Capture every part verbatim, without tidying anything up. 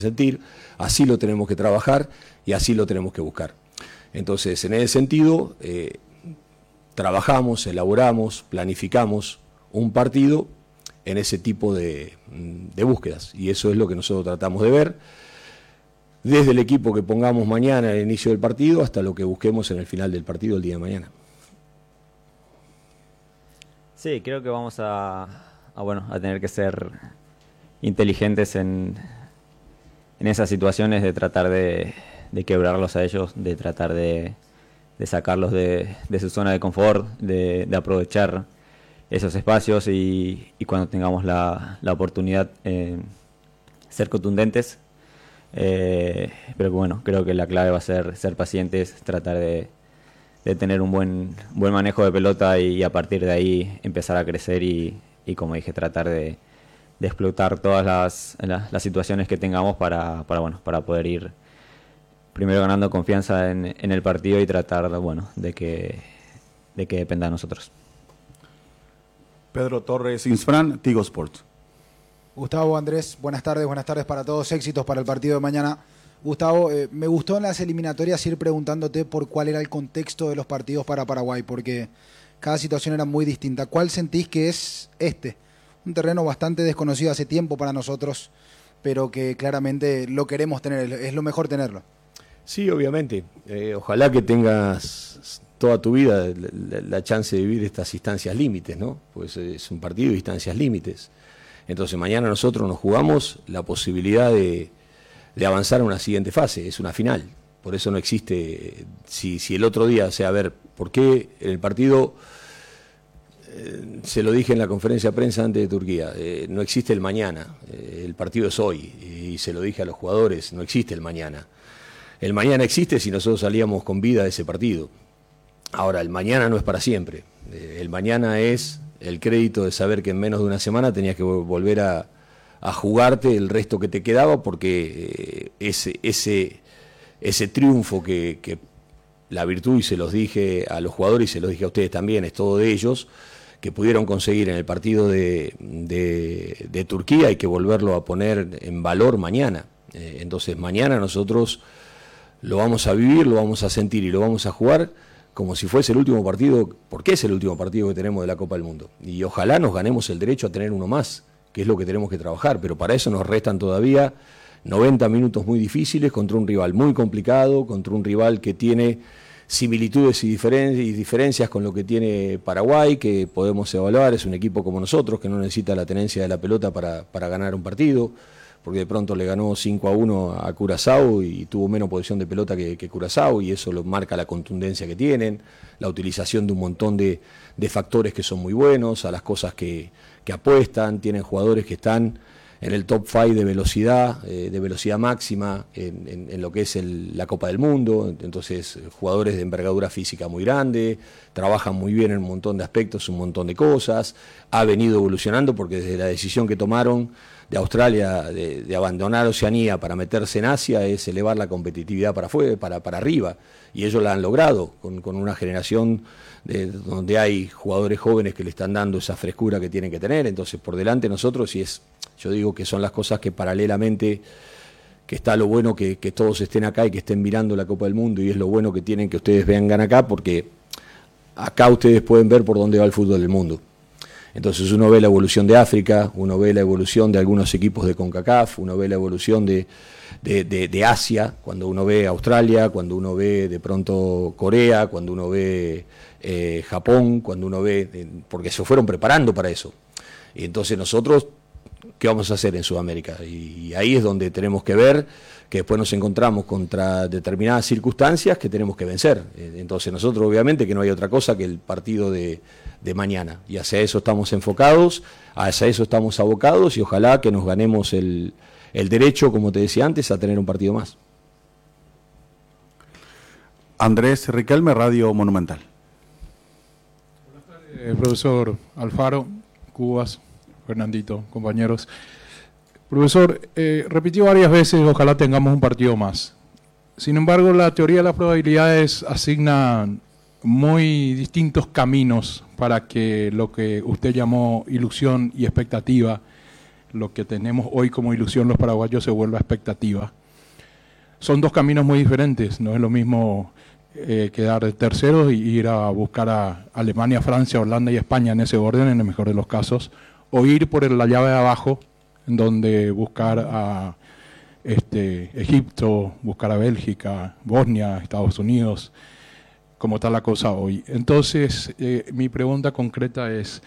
sentir, así lo tenemos que trabajar y así lo tenemos que buscar. Entonces, en ese sentido, eh, trabajamos, elaboramos, planificamos un partido en ese tipo de, de búsquedas, y eso es lo que nosotros tratamos de ver, desde el equipo que pongamos mañana al inicio del partido hasta lo que busquemos en el final del partido el día de mañana. Sí, creo que vamos a, a, bueno, a tener que ser inteligentes en, en esas situaciones, de tratar de, de quebrarlos a ellos, de tratar de, de sacarlos de, de su zona de confort, de, de aprovechar esos espacios y, y cuando tengamos la, la oportunidad eh, ser contundentes. Eh, pero bueno, creo que la clave va a ser ser pacientes, tratar de, de tener un buen, buen manejo de pelota y a partir de ahí empezar a crecer y, y como dije, tratar de, de explotar todas las, las, las situaciones que tengamos para, para, bueno, para poder ir primero ganando confianza en, en el partido y tratar bueno, de, que, de que dependa de nosotros. Pedro Torres Insfran, Tigo Sports. Gustavo, Andrés, buenas tardes, buenas tardes para todos, éxitos para el partido de mañana. Gustavo, eh, me gustó en las eliminatorias ir preguntándote por cuál era el contexto de los partidos para Paraguay, porque cada situación era muy distinta. ¿Cuál sentís que es este? Un terreno bastante desconocido hace tiempo para nosotros, pero que claramente lo queremos tener, es lo mejor tenerlo. Sí, obviamente. Eh, ojalá que tengas toda tu vida la, la chance de vivir estas instancias límites, ¿no? Pues es un partido de instancias límites. Entonces mañana nosotros nos jugamos la posibilidad de, de avanzar a una siguiente fase, es una final. Por eso no existe, si, si el otro día, o sea, a ver, ¿por qué en el partido, eh, se lo dije en la conferencia de prensa antes de Turquía, eh, no existe el mañana, eh, el partido es hoy, y se lo dije a los jugadores, no existe el mañana. El mañana existe si nosotros salíamos con vida de ese partido. Ahora, el mañana no es para siempre, eh, el mañana es el crédito de saber que en menos de una semana tenías que volver a, a jugarte el resto que te quedaba, porque eh, ese, ese, ese triunfo que, que la virtud, y se los dije a los jugadores y se los dije a ustedes también, es todo de ellos, que pudieron conseguir en el partido de, de, de Turquía, hay que volverlo a poner en valor mañana. Eh, entonces mañana nosotros lo vamos a vivir, lo vamos a sentir y lo vamos a jugar como si fuese el último partido, porque es el último partido que tenemos de la Copa del Mundo. Y ojalá nos ganemos el derecho a tener uno más, que es lo que tenemos que trabajar, pero para eso nos restan todavía noventa minutos muy difíciles contra un rival muy complicado, contra un rival que tiene similitudes y, diferen y diferencias con lo que tiene Paraguay, que podemos evaluar. Es un equipo como nosotros, que no necesita la tenencia de la pelota para, para ganar un partido, porque de pronto le ganó cinco a uno a Curazao y tuvo menos posesión de pelota que, que Curazao, y eso lo marca la contundencia que tienen, la utilización de un montón de, de factores que son muy buenos, a las cosas que, que apuestan. Tienen jugadores que están en el top cinco de velocidad, eh, de velocidad máxima en, en, en lo que es el, la Copa del Mundo. Entonces, jugadores de envergadura física muy grande, trabajan muy bien en un montón de aspectos, un montón de cosas. Ha venido evolucionando porque desde la decisión que tomaron de Australia de, de abandonar Oceanía para meterse en Asia es elevar la competitividad para afuera, para, para arriba, y ellos la han logrado con, con una generación de, donde hay jugadores jóvenes que le están dando esa frescura que tienen que tener. Entonces por delante nosotros, y es, yo digo que son las cosas que paralelamente, que está lo bueno que, que todos estén acá y que estén mirando la Copa del Mundo, y es lo bueno que tienen que ustedes vengan acá, porque acá ustedes pueden ver por dónde va el fútbol del mundo. Entonces uno ve la evolución de África, uno ve la evolución de algunos equipos de CONCACAF, uno ve la evolución de, de, de, de Asia, cuando uno ve Australia, cuando uno ve de pronto Corea, cuando uno ve eh, Japón, cuando uno ve, eh, porque se fueron preparando para eso. Y entonces nosotros, ¿qué vamos a hacer en Sudamérica? Y, y ahí es donde tenemos que ver que después nos encontramos contra determinadas circunstancias que tenemos que vencer. Entonces nosotros obviamente que no hay otra cosa que el partido de, de mañana, y hacia eso estamos enfocados, hacia eso estamos abocados, y ojalá que nos ganemos el, el derecho, como te decía antes, a tener un partido más. Andrés Riquelme, Radio Monumental. Buenas tardes, profesor Alfaro, Cubas, Fernandito, compañeros. Profesor, eh, repitió varias veces, ojalá tengamos un partido más. Sin embargo, la teoría de las probabilidades asigna muy distintos caminos para que lo que usted llamó ilusión y expectativa lo que tenemos hoy como ilusión los paraguayos se vuelva expectativa. Son dos caminos muy diferentes, no es lo mismo eh, quedar terceros y ir a buscar a Alemania, Francia, Holanda y España en ese orden, en el mejor de los casos, o ir por la llave de abajo, en donde buscar a este, Egipto, buscar a Bélgica, Bosnia, Estados Unidos, como está la cosa hoy. Entonces, eh, mi pregunta concreta es,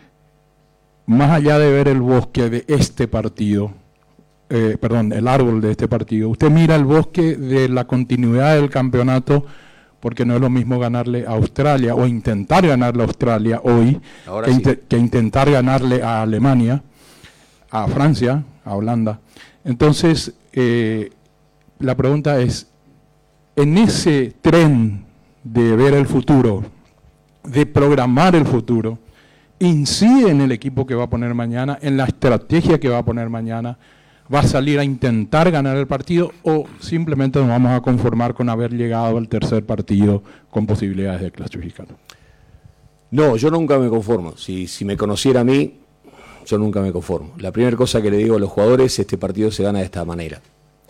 más allá de ver el bosque de este partido, eh, perdón, el árbol de este partido, usted mira el bosque de la continuidad del campeonato, porque no es lo mismo ganarle a Australia o intentar ganarle a Australia hoy que, sí. inte- que intentar ganarle a Alemania, a Francia, a Holanda. Entonces, eh, la pregunta es, en ese tren de ver el futuro, de programar el futuro, incide en el equipo que va a poner mañana, en la estrategia que va a poner mañana, va a salir a intentar ganar el partido o simplemente nos vamos a conformar con haber llegado al tercer partido con posibilidades de clasificar. No, yo nunca me conformo. Si, si me conociera a mí, yo nunca me conformo. La primera cosa que le digo a los jugadores, este partido se gana de esta manera.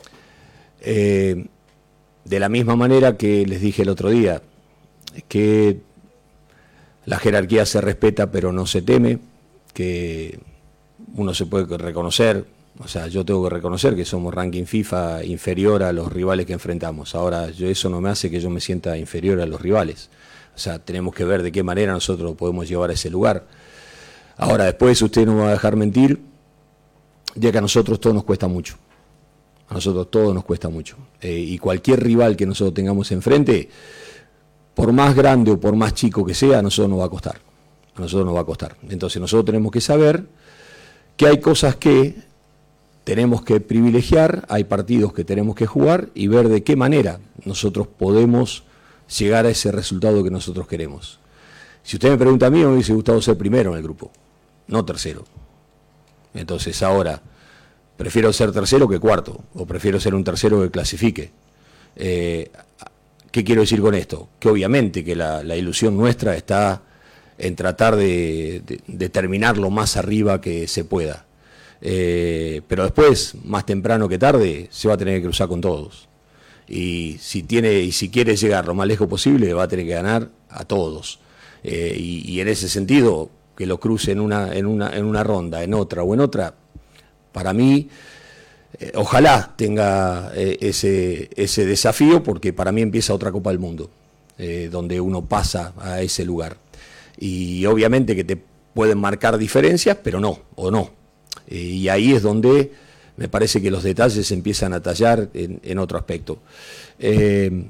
Eh, de la misma manera que les dije el otro día, que la jerarquía se respeta pero no se teme, que uno se puede reconocer, o sea, yo tengo que reconocer que somos ranking FIFA inferior a los rivales que enfrentamos. Ahora, yo, eso no me hace que yo me sienta inferior a los rivales. O sea, tenemos que ver de qué manera nosotros podemos llevar a ese lugar. Ahora, después usted no me va a dejar mentir, ya que a nosotros todo nos cuesta mucho. A nosotros todo nos cuesta mucho. Eh, y cualquier rival que nosotros tengamos enfrente, por más grande o por más chico que sea, a nosotros nos va a costar. A nosotros nos va a costar. Entonces nosotros tenemos que saber que hay cosas que tenemos que privilegiar, hay partidos que tenemos que jugar y ver de qué manera nosotros podemos llegar a ese resultado que nosotros queremos. Si usted me pregunta a mí, me hubiese gustado ser primero en el grupo, no tercero. Entonces ahora, prefiero ser tercero que cuarto, o prefiero ser un tercero que clasifique. Eh, ¿Qué quiero decir con esto? Que obviamente que la, la ilusión nuestra está en tratar de, de, de terminar lo más arriba que se pueda. Eh, pero después, más temprano que tarde, se va a tener que cruzar con todos. Y si tiene y si quiere llegar lo más lejos posible, va a tener que ganar a todos. Eh, y, y en ese sentido, que lo cruce en una, en una, en una ronda, en otra o en otra, para mí, eh, ojalá tenga eh, ese, ese desafío, porque para mí empieza otra Copa del Mundo, eh, donde uno pasa a ese lugar. Y obviamente que te pueden marcar diferencias, pero no, o no. Eh, y ahí es donde me parece que los detalles se empiezan a tallar en, en otro aspecto. Eh,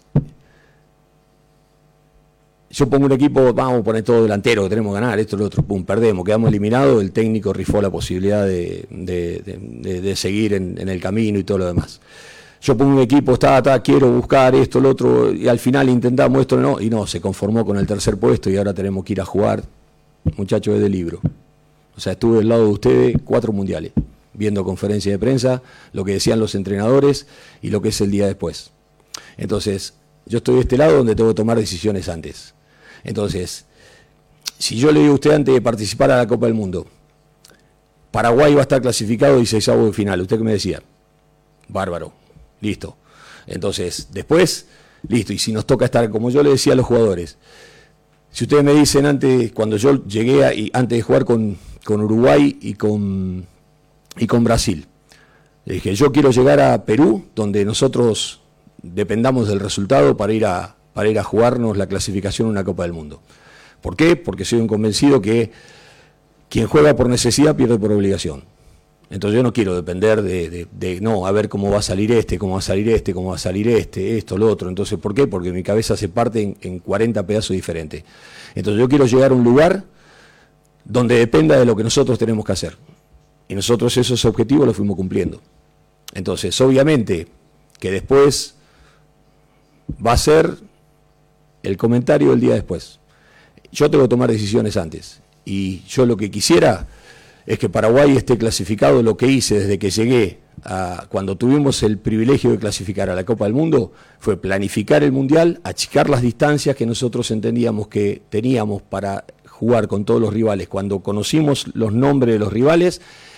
yo pongo un equipo, vamos a poner todo delantero, que tenemos que ganar, esto, lo otro, pum, perdemos, quedamos eliminados, el técnico rifó la posibilidad de, de, de, de, de seguir en, en el camino y todo lo demás. Yo pongo un equipo, está, está, quiero buscar esto, lo otro, y al final intentamos esto, no, y no, se conformó con el tercer puesto y ahora tenemos que ir a jugar, muchachos, es de libro. O sea, estuve al lado de ustedes cuatro mundiales, viendo conferencias de prensa, lo que decían los entrenadores y lo que es el día después. Entonces, yo estoy de este lado donde tengo que tomar decisiones antes. Entonces, si yo le digo a usted antes de participar a la Copa del Mundo, Paraguay va a estar clasificado dieciseisavo de final, ¿usted qué me decía? Bárbaro, listo. Entonces, después, listo, y si nos toca estar, como yo le decía a los jugadores, si ustedes me dicen antes, cuando yo llegué a, y antes de jugar con, con Uruguay y con, y con Brasil, le dije, yo quiero llegar a Perú, donde nosotros dependamos del resultado para ir a, para ir a jugarnos la clasificación en una Copa del Mundo. ¿Por qué? Porque soy un convencido que quien juega por necesidad pierde por obligación. Entonces yo no quiero depender de, de, de, no, a ver cómo va a salir este, cómo va a salir este, cómo va a salir este, esto, lo otro. Entonces, ¿por qué? Porque mi cabeza se parte en, en cuarenta pedazos diferentes. Entonces yo quiero llegar a un lugar donde dependa de lo que nosotros tenemos que hacer. Y nosotros esos objetivos los fuimos cumpliendo. Entonces, obviamente, que después va a ser el comentario del día después. Yo tengo que tomar decisiones antes. Y yo lo que quisiera es que Paraguay esté clasificado. Lo que hice desde que llegué, a, cuando tuvimos el privilegio de clasificar a la Copa del Mundo, fue planificar el Mundial, achicar las distancias que nosotros entendíamos que teníamos para jugar con todos los rivales. Cuando conocimos los nombres de los rivales,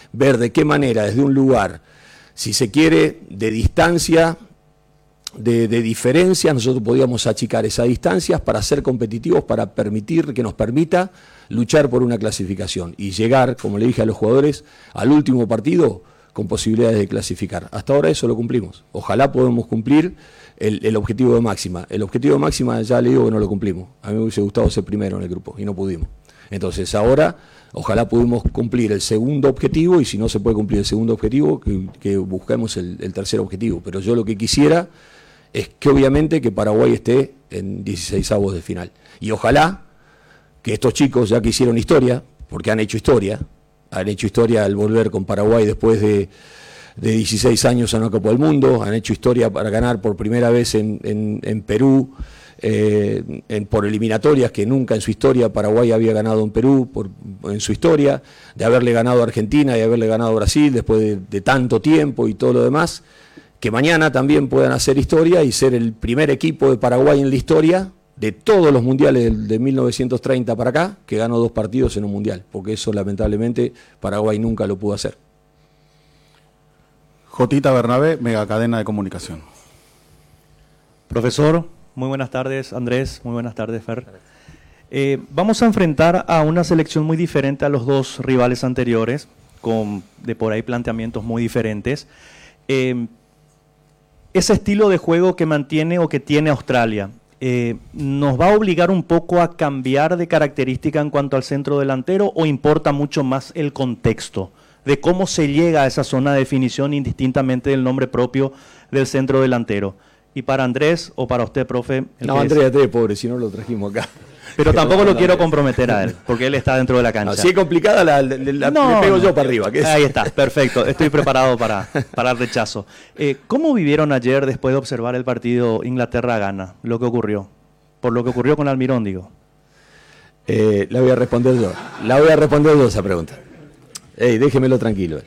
ver de qué manera desde un lugar, si se quiere, de distancia, de, de diferencias, nosotros podíamos achicar esas distancias para ser competitivos, para permitir, que nos permita luchar por una clasificación y llegar, como le dije a los jugadores, al último partido con posibilidades de clasificar. Hasta ahora eso lo cumplimos. Ojalá podamos cumplir el, el objetivo de máxima. El objetivo de máxima ya le digo que no lo cumplimos. A mí me hubiese gustado ser primero en el grupo y no pudimos. Entonces ahora ojalá pudimos cumplir el segundo objetivo y si no se puede cumplir el segundo objetivo, que, que busquemos el, el tercer objetivo. Pero yo lo que quisiera es que obviamente que Paraguay esté en dieciseisavos de final. Y ojalá que estos chicos, ya que hicieron historia, porque han hecho historia, han hecho historia al volver con Paraguay después de, de dieciséis años a una Copa del Mundo, han hecho historia para ganar por primera vez en, en, en Perú, eh, en, por eliminatorias que nunca en su historia Paraguay había ganado en Perú, por, en su historia, de haberle ganado a Argentina y haberle ganado a Brasil después de, de tanto tiempo y todo lo demás, que mañana también puedan hacer historia y ser el primer equipo de Paraguay en la historia de todos los mundiales de mil novecientos treinta para acá, que ganó dos partidos en un mundial, porque eso lamentablemente Paraguay nunca lo pudo hacer. Jotita Bernabé, Megacadena de Comunicación. Profesor, muy buenas tardes. Andrés, muy buenas tardes, Fer. Eh, vamos a enfrentar a una selección muy diferente a los dos rivales anteriores, con de por ahí planteamientos muy diferentes. Eh, ese estilo de juego que mantiene o que tiene Australia, eh, ¿nos va a obligar un poco a cambiar de característica en cuanto al centro delantero o importa mucho más el contexto de cómo se llega a esa zona de definición indistintamente del nombre propio del centro delantero? Y para Andrés o para usted, profe... El no, Andrés, Andrés, pobre, si no lo trajimos acá. Pero tampoco lo quiero comprometer a él, porque él está dentro de la cancha. No, si es complicada, la, la, la no, le pego no, yo para arriba. Que es... Ahí está, perfecto. Estoy preparado para, para el rechazo. Eh, ¿Cómo vivieron ayer, después de observar el partido Inglaterra-Ghana, lo que ocurrió? Por lo que ocurrió con Almirón, digo. Eh, la voy a responder yo. La voy a responder yo esa pregunta. Ey, déjemelo tranquilo.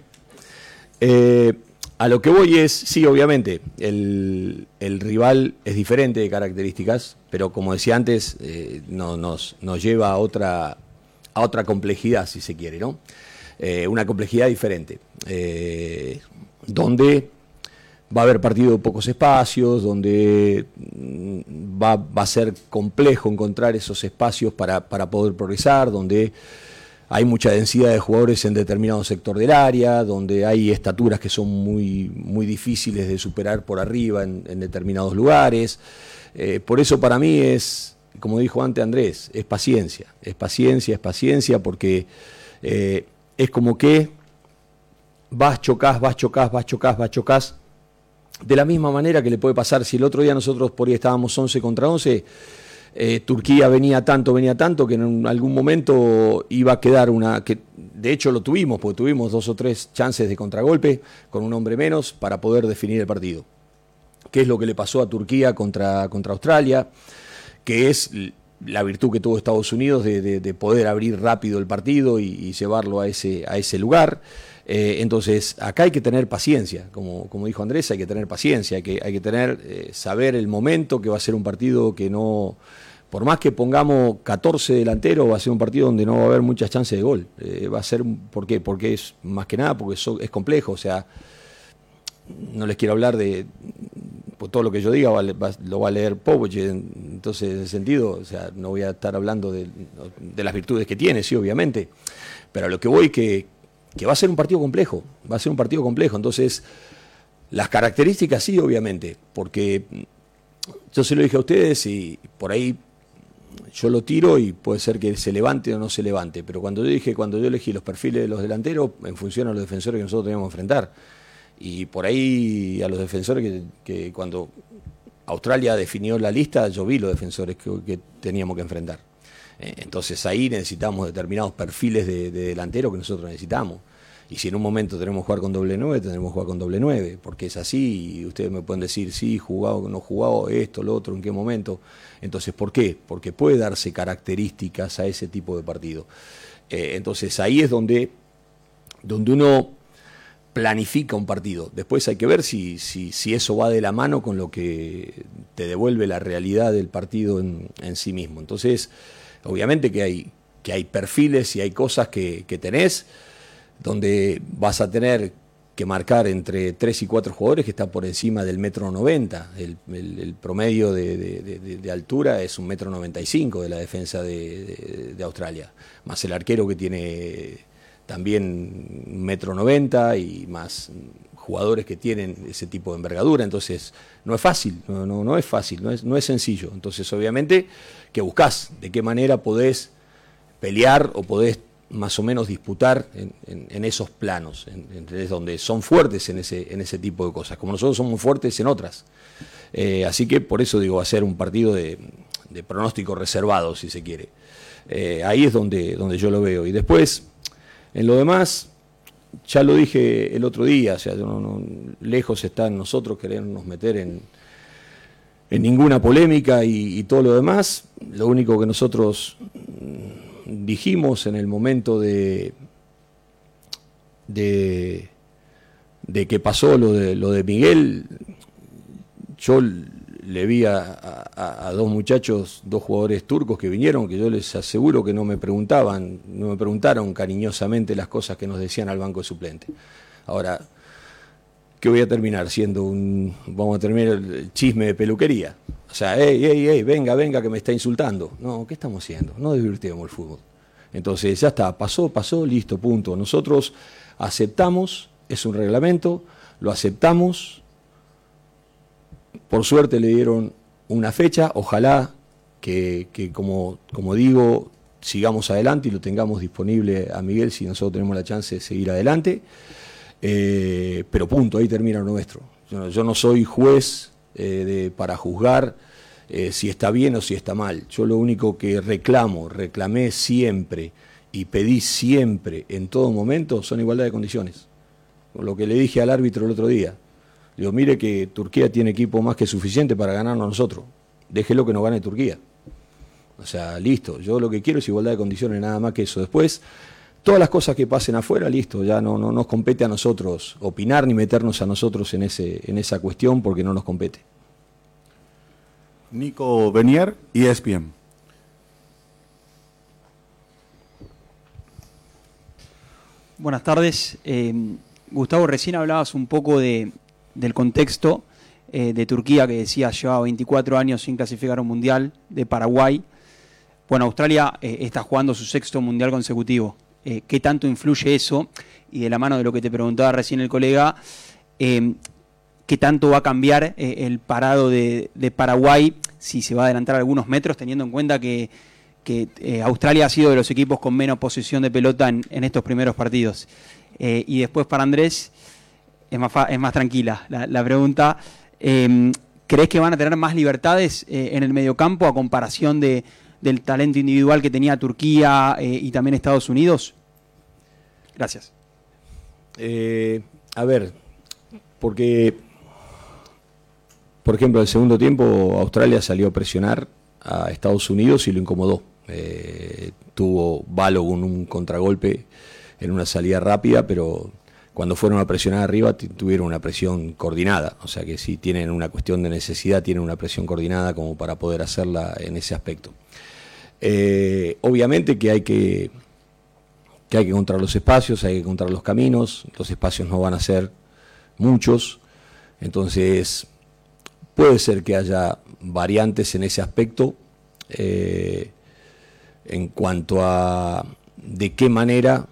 Eh, a lo que voy es, sí, obviamente, el, el rival es diferente de características, pero como decía antes, eh, no, nos, nos lleva a otra, a otra complejidad, si se quiere, ¿no? Eh, una complejidad diferente, eh, donde va a haber partido de pocos espacios, donde va, va a ser complejo encontrar esos espacios para, para poder progresar, donde hay mucha densidad de jugadores en determinado sector del área, donde hay estaturas que son muy, muy difíciles de superar por arriba en, en determinados lugares. Eh, por eso para mí es, como dijo antes Andrés, es paciencia, es paciencia, es paciencia, porque eh, es como que vas, chocás, vas, chocás, vas, chocás, vas, chocás, de la misma manera que le puede pasar si el otro día nosotros por ahí estábamos once contra once, Eh, Turquía venía tanto, venía tanto, que en algún momento iba a quedar una... que de hecho lo tuvimos, porque tuvimos dos o tres chances de contragolpe con un hombre menos para poder definir el partido. ¿Qué es lo que le pasó a Turquía contra, contra Australia? Que es la virtud que tuvo Estados Unidos de, de, de poder abrir rápido el partido y, y llevarlo a ese, a ese lugar. Eh, entonces, acá hay que tener paciencia, como, como dijo Andrés, hay que tener paciencia, hay que, hay que tener, eh, saber el momento, que va a ser un partido que no, por más que pongamos catorce delanteros, va a ser un partido donde no va a haber muchas chances de gol. Eh, va a ser, ¿por qué? Porque es más que nada, porque es, es complejo, o sea, no les quiero hablar de, pues todo lo que yo diga va, va, lo va a leer Popovic, entonces en ese sentido, o sea, no voy a estar hablando de, de las virtudes que tiene, sí, obviamente, pero a lo que voy que que va a ser un partido complejo, va a ser un partido complejo, entonces las características sí, obviamente, porque yo se lo dije a ustedes y por ahí yo lo tiro y puede ser que se levante o no se levante, pero cuando yo dije, cuando yo elegí los perfiles de los delanteros, en función a los defensores que nosotros teníamos que enfrentar, y por ahí a los defensores que, que cuando Australia definió la lista, yo vi los defensores que, que teníamos que enfrentar. Entonces ahí necesitamos determinados perfiles de, de delantero que nosotros necesitamos. Y si en un momento tenemos que jugar con doble nueve, tendremos que jugar con doble nueve, porque es así, y ustedes me pueden decir, sí, jugado, no jugado, esto, lo otro, en qué momento. Entonces, ¿por qué? Porque puede darse características a ese tipo de partido. Eh, entonces ahí es donde, donde uno planifica un partido. Después hay que ver si, si, si eso va de la mano con lo que te devuelve la realidad del partido en, en sí mismo. Entonces, obviamente que hay, que hay perfiles y hay cosas que, que tenés donde vas a tener que marcar entre tres y cuatro jugadores que están por encima del metro noventa. El, el, el promedio de, de, de, de altura es un metro noventa y cinco de la defensa de, de, de Australia, más el arquero que tiene también un metro noventa y más jugadores que tienen ese tipo de envergadura. Entonces no es fácil, no, no, no es fácil, no es, no es sencillo. Entonces obviamente que buscás de qué manera podés pelear o podés más o menos disputar en, en, en esos planos, en, en, donde son fuertes en ese, en ese tipo de cosas, como nosotros somos fuertes en otras. Eh, así que por eso digo, va a ser un partido de, de pronóstico reservado, si se quiere. Eh, ahí es donde, donde yo lo veo. Y después, en lo demás, ya lo dije el otro día, o sea, no, no, lejos está en nosotros querernos meter en, en ninguna polémica y, y todo lo demás. Lo único que nosotros dijimos en el momento de, de, de que pasó lo de, lo de Miguel, yo le vi a, a, a dos muchachos, dos jugadores turcos que vinieron, que yo les aseguro que no me preguntaban, no me preguntaron cariñosamente las cosas que nos decían al banco de suplente. Ahora, ¿qué voy a terminar siendo un, vamos a terminar el chisme de peluquería? O sea, ey, ey, ey, venga, venga, que me está insultando. No, ¿qué estamos haciendo? No divirtemos el fútbol. Entonces, ya está, pasó, pasó, listo, punto. Nosotros aceptamos, es un reglamento, lo aceptamos. Por suerte le dieron una fecha, ojalá que, que como, como digo, sigamos adelante y lo tengamos disponible a Miguel si nosotros tenemos la chance de seguir adelante. Eh, pero punto, ahí termina lo nuestro. Yo, yo no soy juez eh, de, para juzgar eh, si está bien o si está mal. Yo lo único que reclamo, reclamé siempre y pedí siempre, en todo momento, son igualdad de condiciones. Con lo que le dije al árbitro el otro día. Digo, mire que Turquía tiene equipo más que suficiente para ganarnos a nosotros. Déjelo que nos gane Turquía. O sea, listo. Yo lo que quiero es igualdad de condiciones, nada más que eso. Después, todas las cosas que pasen afuera, listo. Ya no, no nos compete a nosotros opinar ni meternos a nosotros en, ese, en esa cuestión porque no nos compete. Nico Benier, E S P N. Buenas tardes. Eh, Gustavo, recién hablabas un poco de... del contexto eh, de Turquía, que decía llevaba veinticuatro años sin clasificar a un mundial, de Paraguay. Bueno, Australia eh, está jugando su sexto mundial consecutivo. Eh, ¿Qué tanto influye eso? Y de la mano de lo que te preguntaba recién el colega, eh, ¿qué tanto va a cambiar eh, el parado de, de Paraguay si se va a adelantar algunos metros, teniendo en cuenta que, que eh, Australia ha sido de los equipos con menos posesión de pelota en, en estos primeros partidos? Eh, y después para Andrés, es más, es más tranquila la, la pregunta. Eh, ¿Crees que van a tener más libertades eh, en el mediocampo a comparación de, del talento individual que tenía Turquía eh, y también Estados Unidos? Gracias. Eh, a ver, porque, por ejemplo, el segundo tiempo Australia salió a presionar a Estados Unidos y lo incomodó. Eh, tuvo Balogun un contragolpe en una salida rápida, pero cuando fueron a presionar arriba tuvieron una presión coordinada, o sea que si tienen una cuestión de necesidad, tienen una presión coordinada como para poder hacerla en ese aspecto. Eh, obviamente que hay que, que hay que encontrar los espacios, hay que encontrar los caminos, los espacios no van a ser muchos, entonces puede ser que haya variantes en ese aspecto eh, en cuanto a de qué manera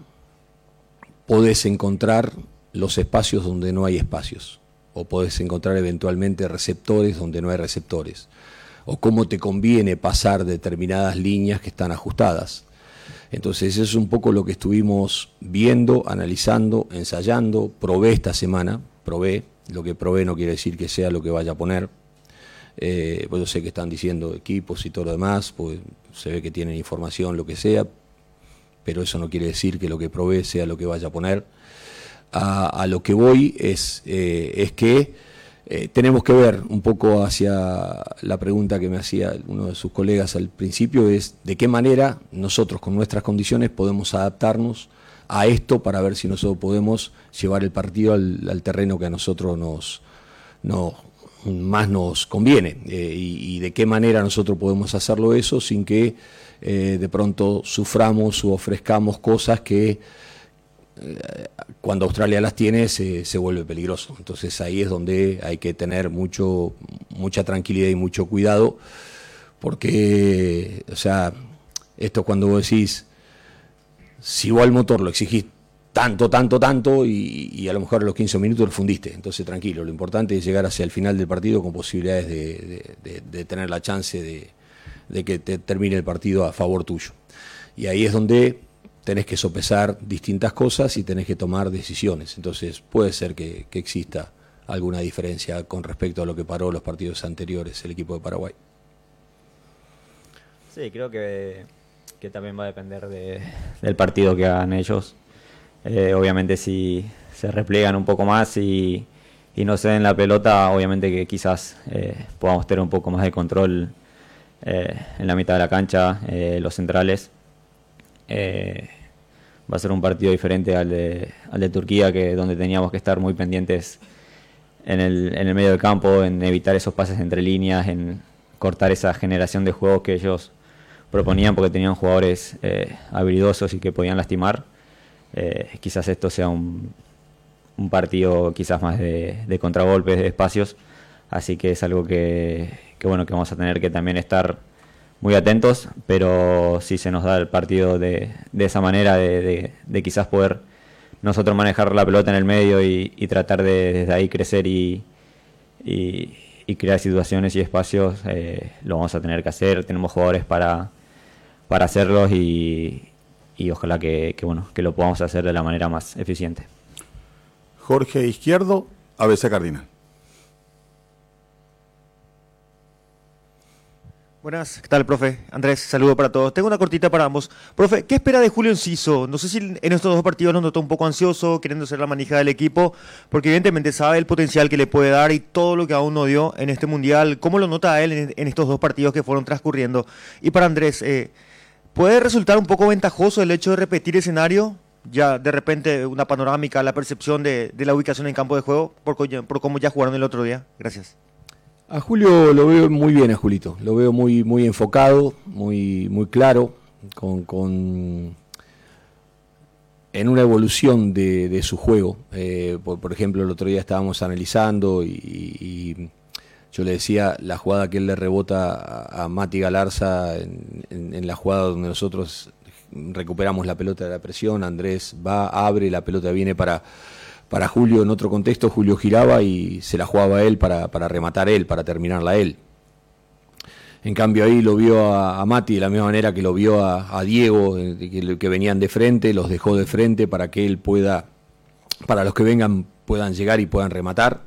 podés encontrar los espacios donde no hay espacios, o podés encontrar eventualmente receptores donde no hay receptores, o cómo te conviene pasar determinadas líneas que están ajustadas. Entonces eso es un poco lo que estuvimos viendo, analizando, ensayando. Probé esta semana, probé, lo que probé no quiere decir que sea lo que vaya a poner, eh, pues yo sé que están diciendo equipos y todo lo demás, pues se ve que tienen información, lo que sea, pero eso no quiere decir que lo que probé sea lo que vaya a poner. A, a lo que voy es, eh, es que eh, tenemos que ver un poco hacia la pregunta que me hacía uno de sus colegas al principio, es de qué manera nosotros con nuestras condiciones podemos adaptarnos a esto para ver si nosotros podemos llevar el partido al, al terreno que a nosotros nos, nos más nos conviene, eh, y, y de qué manera nosotros podemos hacerlo eso sin que Eh, de pronto suframos o ofrezcamos cosas que eh, cuando Australia las tiene se, se vuelve peligroso. Entonces ahí es donde hay que tener mucho, mucha tranquilidad y mucho cuidado, porque, o sea, esto cuando vos decís, si vos al motor lo exigís tanto, tanto, tanto, y, y a lo mejor a los quince minutos lo fundiste. Entonces tranquilo, lo importante es llegar hacia el final del partido con posibilidades de, de, de, de tener la chance de, de que te termine el partido a favor tuyo. Y ahí es donde tenés que sopesar distintas cosas y tenés que tomar decisiones. Entonces puede ser que, que exista alguna diferencia con respecto a lo que paró los partidos anteriores el equipo de Paraguay. Sí, creo que, que también va a depender de, del partido que hagan ellos. Eh, obviamente si se repliegan un poco más y, y no ceden la pelota, obviamente que quizás eh, podamos tener un poco más de control eh, en la mitad de la cancha, eh, los centrales. Eh, va a ser un partido diferente al de, al de Turquía, que donde teníamos que estar muy pendientes en el, en el medio del campo, en evitar esos pases entre líneas, en cortar esa generación de juegos que ellos proponían, porque tenían jugadores eh, habilidosos y que podían lastimar. Eh, quizás esto sea un, un partido quizás más de, de contragolpes, de espacios, así que es algo que, que bueno, que vamos a tener que también estar muy atentos, pero si se nos da el partido de, de esa manera, de, de, de quizás poder nosotros manejar la pelota en el medio y, y tratar de desde ahí crecer y, y, y crear situaciones y espacios, eh, lo vamos a tener que hacer. Tenemos jugadores para, para hacerlos y, y ojalá que, que, bueno, que lo podamos hacer de la manera más eficiente. Jorge Izquierdo, A B C Cardinal. Buenas, ¿qué tal, profe? Andrés, saludo para todos. Tengo una cortita para ambos. Profe, ¿qué espera de Julio Enciso? No sé si en estos dos partidos nos notó un poco ansioso, queriendo ser la manija del equipo, porque evidentemente sabe el potencial que le puede dar y todo lo que aún no dio en este Mundial. ¿Cómo lo nota a él en, en estos dos partidos que fueron transcurriendo? Y para Andrés, eh, ¿puede resultar un poco ventajoso el hecho de repetir escenario? Ya de repente una panorámica, la percepción de, de la ubicación en campo de juego, por, por cómo ya jugaron el otro día. Gracias. A Julio lo veo muy bien, a Julito. Lo veo muy, muy enfocado, muy, muy claro, con, con en una evolución de, de su juego. Eh, por, por ejemplo, el otro día estábamos analizando y, y yo le decía la jugada que él le rebota a, a Mati Galarza en, en, en la jugada donde nosotros recuperamos la pelota de la presión. Andrés va, abre, la pelota viene para... Para Julio, en otro contexto, Julio giraba y se la jugaba él para, para rematar él, para terminarla él. En cambio ahí lo vio a, a Mati de la misma manera que lo vio a, a Diego, que, que venían de frente, los dejó de frente para que él pueda, para los que vengan puedan llegar y puedan rematar.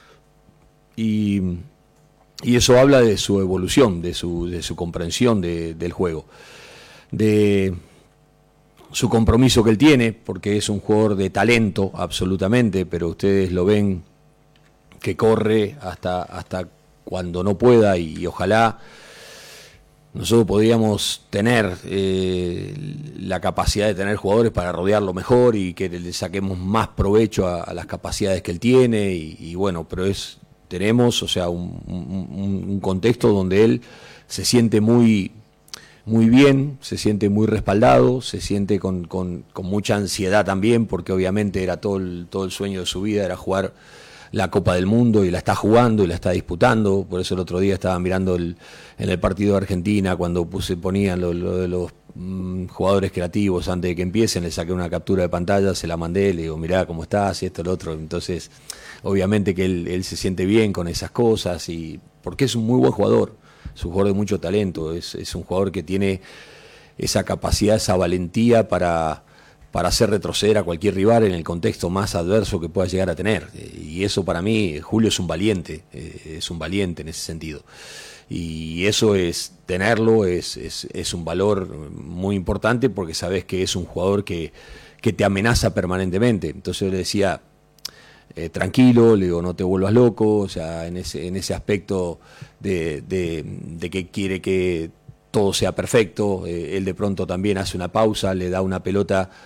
Y, y eso habla de su evolución, de su, de su comprensión de, del juego. De... su compromiso que él tiene, porque es un jugador de talento absolutamente, pero ustedes lo ven que corre hasta, hasta cuando no pueda y, y ojalá nosotros podríamos tener eh, la capacidad de tener jugadores para rodearlo mejor y que le saquemos más provecho a, a las capacidades que él tiene y, y bueno, pero es tenemos, o sea, un, un, un contexto donde él se siente muy... muy bien, se siente muy respaldado, se siente con, con, con mucha ansiedad también, porque obviamente era todo el, todo el sueño de su vida, era jugar la Copa del Mundo y la está jugando y la está disputando. Por eso el otro día estaba mirando el, en el partido de Argentina, cuando puse, ponían lo, lo de los mmm, jugadores creativos antes de que empiecen, le saqué una captura de pantalla, se la mandé, le digo, mirá cómo estás y esto, lo otro. Entonces, obviamente que él, él se siente bien con esas cosas, y porque es un muy buen jugador. Es un jugador de mucho talento, es, es un jugador que tiene esa capacidad, esa valentía para, para hacer retroceder a cualquier rival en el contexto más adverso que pueda llegar a tener. Y eso para mí, Julio es un valiente, eh, es un valiente en ese sentido. Y eso es, tenerlo es, es, es un valor muy importante porque sabes que es un jugador que, que te amenaza permanentemente. Entonces yo le decía... Eh, tranquilo, le digo, no te vuelvas loco, o sea, en ese, en ese aspecto de, de, de que quiere que todo sea perfecto, eh, él de pronto también hace una pausa, le da una pelota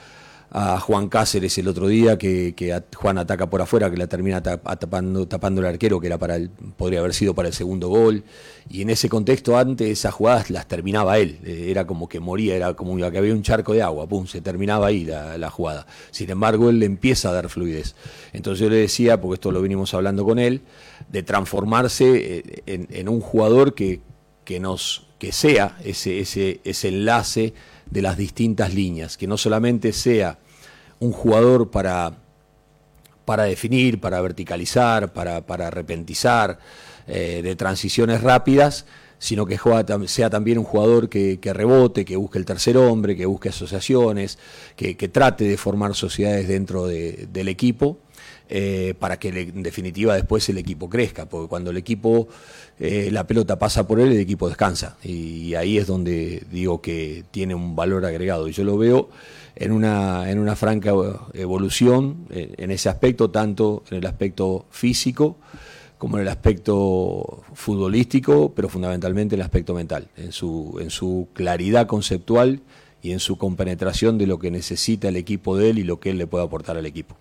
a Juan Cáceres el otro día, que, que a, Juan ataca por afuera, que la termina tap, tapando, tapando el arquero, que era para el, podría haber sido para el segundo gol. Y en ese contexto, antes esas jugadas las terminaba él. Eh, era como que moría, era como que había un charco de agua, pum, se terminaba ahí la, la jugada. Sin embargo, él le empieza a dar fluidez. Entonces yo le decía, porque esto lo venimos hablando con él, de transformarse en, en un jugador que, que, nos, que sea ese, ese, ese enlace de las distintas líneas, que no solamente sea un jugador para, para definir, para verticalizar, para, para repentizar, eh, de transiciones rápidas, sino que juega, sea también un jugador que, que rebote, que busque el tercer hombre, que busque asociaciones, que, que trate de formar sociedades dentro de, del equipo, eh, para que le, en definitiva después el equipo crezca, porque cuando el equipo, eh, la pelota pasa por él, el equipo descansa, y, y ahí es donde digo que tiene un valor agregado, y yo lo veo en una, en una franca evolución en, en ese aspecto, tanto en el aspecto físico como en el aspecto futbolístico, pero fundamentalmente en el aspecto mental, en su, en su claridad conceptual y en su compenetración de lo que necesita el equipo de él y lo que él le puede aportar al equipo.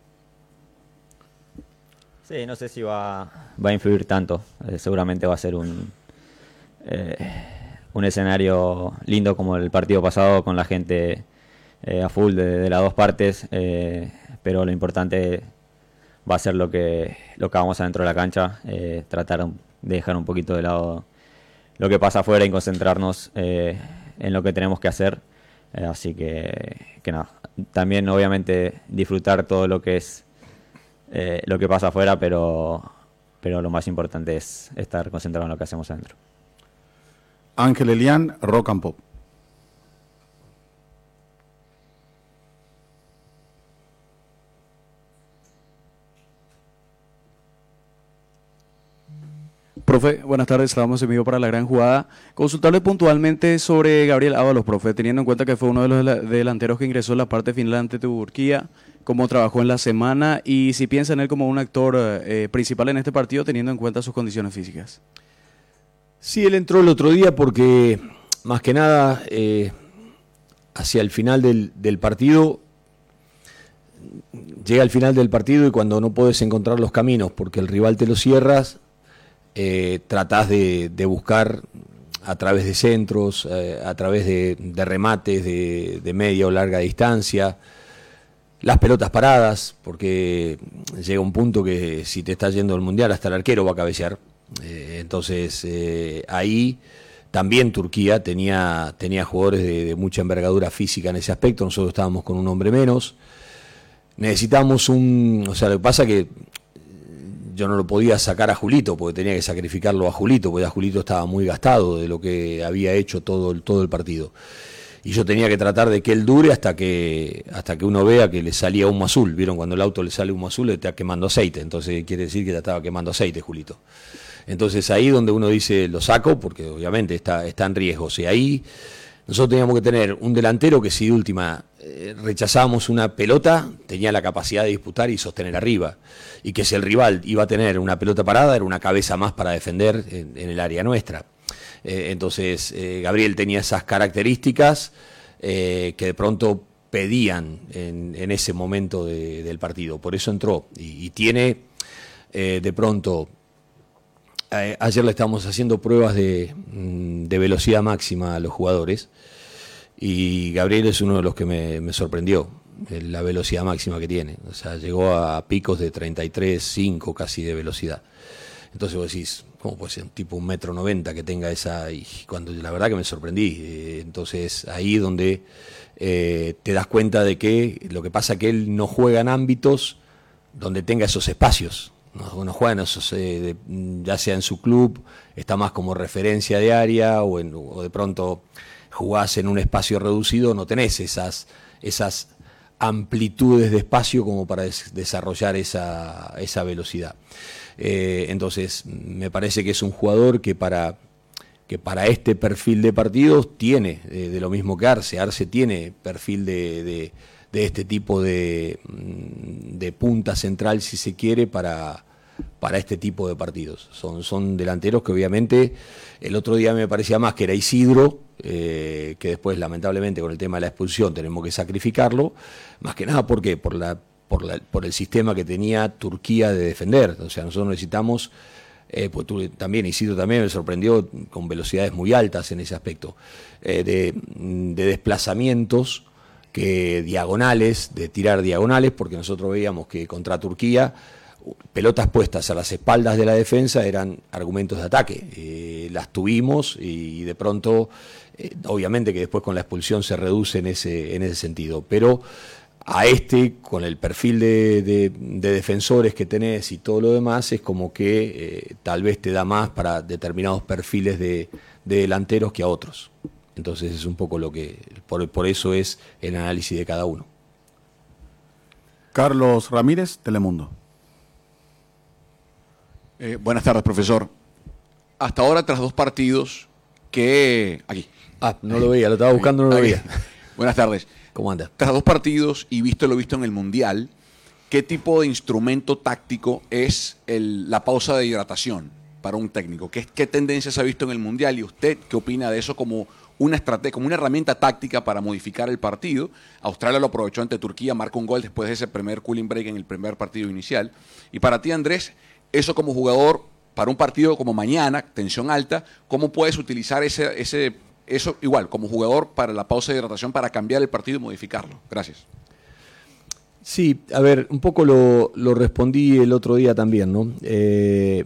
Sí, no sé si va, va a influir tanto. Eh, seguramente va a ser un, eh, un escenario lindo como el partido pasado, con la gente eh, a full de, de las dos partes, eh, pero lo importante va a ser lo que, lo que hagamos adentro de la cancha, eh, tratar de dejar un poquito de lado lo que pasa afuera y concentrarnos eh, en lo que tenemos que hacer. Eh, así que, que nada, también obviamente disfrutar todo lo que es Eh, lo que pasa afuera, pero, pero lo más importante es estar concentrado en lo que hacemos adentro. Ángel Elián, Rock and Pop. Profe, buenas tardes, estamos en vivo para La Gran Jugada. Consultarle puntualmente sobre Gabriel Ábalos, profe, teniendo en cuenta que fue uno de los delanteros que ingresó en la parte final ante Turquía, cómo trabajó en la semana y si piensa en él como un actor eh, principal en este partido, teniendo en cuenta sus condiciones físicas. Sí, él entró el otro día porque, más que nada, eh, hacia el final del, del partido, llega al final del partido y cuando no puedes encontrar los caminos porque el rival te lo cierras, Eh, tratás de, de buscar a través de centros, eh, a través de, de remates de, de media o larga distancia, las pelotas paradas, porque llega un punto que si te está yendo al Mundial hasta el arquero va a cabecear. Eh, entonces eh, ahí también Turquía tenía, tenía jugadores de, de mucha envergadura física en ese aspecto, nosotros estábamos con un hombre menos. Necesitamos un... O sea, lo que pasa que yo no lo podía sacar a Julito, porque tenía que sacrificarlo a Julito, porque a Julito estaba muy gastado de lo que había hecho todo el, todo el partido. Y yo tenía que tratar de que él dure hasta que hasta que uno vea que le salía humo azul. ¿Vieron? Cuando el auto le sale humo azul, le está quemando aceite. Entonces quiere decir que ya estaba quemando aceite, Julito. Entonces ahí donde uno dice, lo saco, porque obviamente está, está en riesgo. O sea, ahí nosotros teníamos que tener un delantero que si de última eh, rechazábamos una pelota, tenía la capacidad de disputar y sostener arriba. Y que si el rival iba a tener una pelota parada, era una cabeza más para defender en, en el área nuestra. Eh, entonces eh, Gabriel tenía esas características eh, que de pronto pedían en, en ese momento de, del partido. Por eso entró. Y, y tiene eh, de pronto... Eh, ayer le estábamos haciendo pruebas de, de velocidad máxima a los jugadores. Y Gabriel es uno de los que me, me sorprendió, la velocidad máxima que tiene. O sea, llegó a picos de treinta y tres, cinco casi de velocidad. Entonces vos decís, ¿cómo puede ser un tipo un metro noventa que tenga esa? Y cuando la verdad que me sorprendí. Eh, entonces ahí donde eh, te das cuenta de que lo que pasa es que él no juega en ámbitos donde tenga esos espacios. No, no juega en esos, eh, de, ya sea en su club, está más como referencia de área o, en, o de pronto jugás en un espacio reducido, no tenés esas, esas amplitudes de espacio como para des, desarrollar esa, esa velocidad. Eh, entonces, me parece que es un jugador que para, que para este perfil de partidos tiene eh, de lo mismo que Arce. Arce tiene perfil de, de, de este tipo de, de punta central, si se quiere, para, para este tipo de partidos. Son, son delanteros que obviamente el otro día me parecía más que era Isidro, eh, que después lamentablemente con el tema de la expulsión tenemos que sacrificarlo, más que nada, ¿por qué? Por, la, por, la, por el sistema que tenía Turquía de defender. O sea, nosotros necesitamos, eh, pues tú también, Isidro también me sorprendió con velocidades muy altas en ese aspecto, eh, de, de desplazamientos, que diagonales, de tirar diagonales, porque nosotros veíamos que contra Turquía pelotas puestas a las espaldas de la defensa eran argumentos de ataque. Eh, las tuvimos y de pronto, eh, obviamente que después con la expulsión se reduce en ese, en ese sentido, pero a este, con el perfil de, de, de defensores que tenés y todo lo demás, es como que eh, tal vez te da más para determinados perfiles de, de delanteros que a otros. Entonces es un poco lo que, por, por eso es el análisis de cada uno. Carlos Ramírez, Telemundo. Eh, buenas tardes, profesor. Hasta ahora, tras dos partidos que... Aquí. Ah, no lo veía, lo estaba buscando, no lo Aquí. veía. Buenas tardes. ¿Cómo anda? Tras dos partidos y visto lo visto en el Mundial, ¿qué tipo de instrumento táctico es el, la pausa de hidratación para un técnico? ¿Qué, qué tendencias ha visto en el Mundial? ¿Y usted qué opina de eso como una estrategia, como una herramienta táctica para modificar el partido? Australia lo aprovechó ante Turquía, marcó un gol después de ese primer cooling break en el primer partido inicial. Y para ti, Andrés, eso como jugador, para un partido como mañana, tensión alta, ¿cómo puedes utilizar ese, ese, eso igual, como jugador para la pausa de hidratación, para cambiar el partido y modificarlo? Gracias. Sí, a ver, un poco lo, lo respondí el otro día también, ¿no? Eh,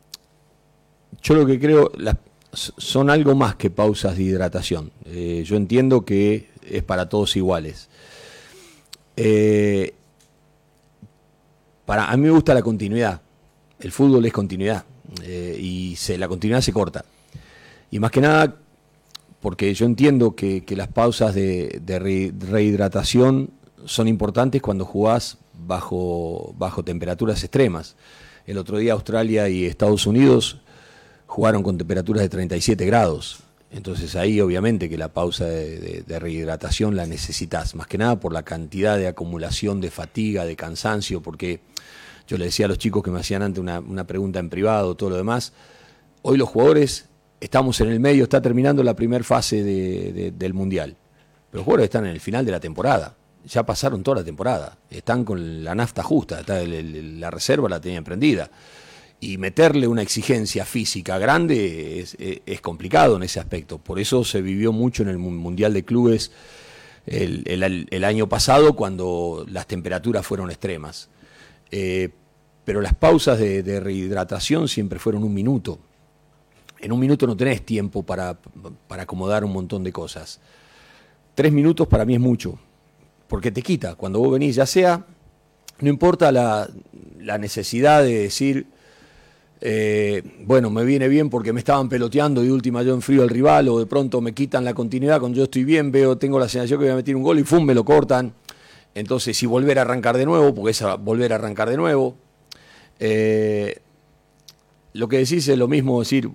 yo lo que creo, las, son algo más que pausas de hidratación. Eh, yo entiendo que es para todos iguales. Eh, para, a mí me gusta la continuidad. El fútbol es continuidad eh, y se, la continuidad se corta. Y más que nada, porque yo entiendo que, que las pausas de, de re, rehidratación son importantes cuando jugás bajo, bajo temperaturas extremas. El otro día Australia y Estados Unidos jugaron con temperaturas de treinta y siete grados. Entonces ahí obviamente que la pausa de, de, de rehidratación la necesitas, más que nada por la cantidad de acumulación de fatiga, de cansancio, porque... Yo le decía a los chicos que me hacían antes una, una pregunta en privado, todo lo demás. Hoy los jugadores, estamos en el medio, está terminando la primera fase de, de, del Mundial. Pero los jugadores están en el final de la temporada. Ya pasaron toda la temporada. Están con la nafta justa, está el, el, la reserva la tenían prendida. Y meterle una exigencia física grande es, es, es complicado en ese aspecto. Por eso se vivió mucho en el Mundial de Clubes el, el, el año pasado, cuando las temperaturas fueron extremas. Eh, pero las pausas de, de rehidratación siempre fueron un minuto. En un minuto no tenés tiempo para, para acomodar un montón de cosas. Tres minutos para mí es mucho, porque te quita. Cuando vos venís, ya sea, no importa la, la necesidad de decir, eh, bueno, me viene bien porque me estaban peloteando y de última yo enfrío al rival, o de pronto me quitan la continuidad cuando yo estoy bien, veo, tengo la sensación que voy a meter un gol y ¡fum!, me lo cortan. Entonces, si volver a arrancar de nuevo, porque es a volver a arrancar de nuevo. Eh, lo que decís es lo mismo decir,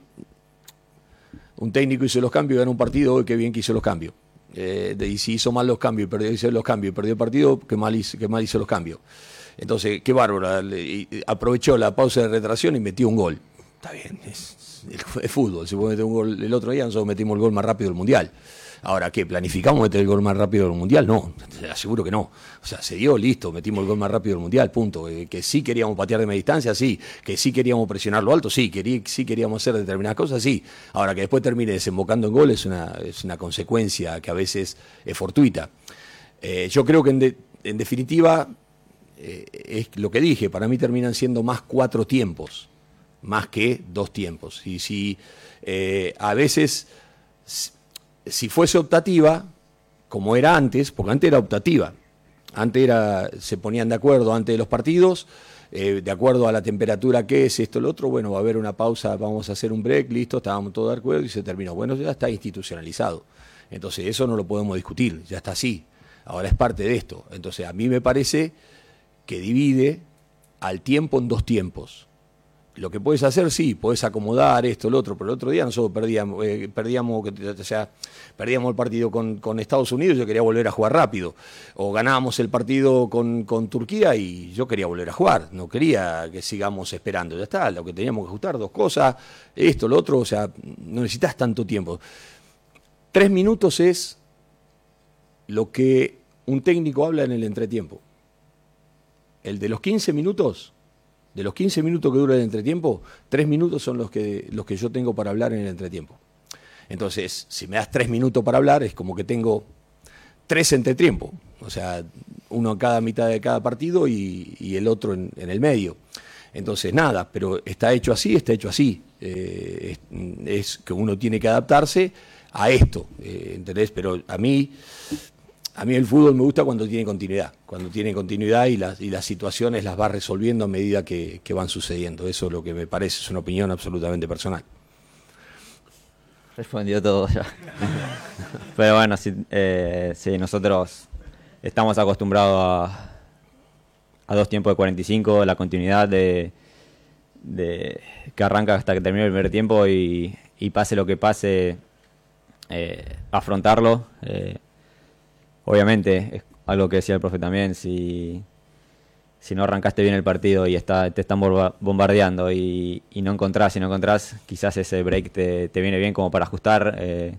un técnico hizo los cambios y ganó un partido, hoy qué bien que hizo los cambios. Eh, y si hizo mal los cambios y perdió, hizo los cambios y perdió el partido, qué mal hizo, qué mal hizo los cambios. Entonces, qué bárbaro, le, aprovechó la pausa de retracción y metió un gol. Está bien, es, es fútbol, si puede meter un gol el otro día, nosotros metimos el gol más rápido del Mundial. Ahora, ¿qué? ¿Planificamos meter el gol más rápido del Mundial? No, te aseguro que no. O sea, se dio, listo, metimos el gol más rápido del Mundial, punto. Eh, que sí queríamos patear de media distancia, sí. Que sí queríamos presionarlo alto, sí. Que sí queríamos hacer determinadas cosas, sí. Ahora, que después termine desembocando en gol es una, es una consecuencia que a veces es fortuita. Eh, yo creo que en, de, en definitiva, eh, es lo que dije, para mí terminan siendo más cuatro tiempos, más que dos tiempos. Y si eh, a veces... Si fuese optativa, como era antes, porque antes era optativa, antes era, se ponían de acuerdo antes de los partidos, eh, de acuerdo a la temperatura que es, esto, lo otro, bueno, va a haber una pausa, vamos a hacer un break, listo, estábamos todos de acuerdo y se terminó. Bueno, ya está institucionalizado, entonces eso no lo podemos discutir, ya está así, ahora es parte de esto. Entonces a mí me parece que divide al tiempo en dos tiempos. Lo que puedes hacer, sí, puedes acomodar esto, lo otro, pero el otro día nosotros perdíamos, eh, perdíamos, o sea, perdíamos el partido con, con Estados Unidos, yo quería volver a jugar rápido, o ganábamos el partido con, con Turquía y yo quería volver a jugar, no quería que sigamos esperando, ya está, lo que teníamos que ajustar, dos cosas, esto, lo otro, o sea, no necesitas tanto tiempo. Tres minutos es lo que un técnico habla en el entretiempo. El de los quince minutos, de los quince minutos que dura el entretiempo, tres minutos son los que, los que yo tengo para hablar en el entretiempo. Entonces, si me das tres minutos para hablar, es como que tengo tres entretiempos. O sea, uno a cada mitad de cada partido y, y el otro en, en el medio. Entonces, nada, pero está hecho así, está hecho así. Eh, es, es que uno tiene que adaptarse a esto, eh, ¿entendés? Pero a mí, a mí el fútbol me gusta cuando tiene continuidad, cuando tiene continuidad y las, y las situaciones las va resolviendo a medida que, que van sucediendo. Eso es lo que me parece, es una opinión absolutamente personal. Respondió todo ya. Pero bueno, sí, eh, sí, nosotros estamos acostumbrados a, a dos tiempos de cuarenta y cinco, la continuidad de, de que arranca hasta que termine el primer tiempo y, y pase lo que pase, eh, afrontarlo. Eh, obviamente, es algo que decía el profe también, si, si no arrancaste bien el partido y está, te están bombardeando y, y no encontrás, si no encontrás, quizás ese break te, te viene bien como para ajustar, eh,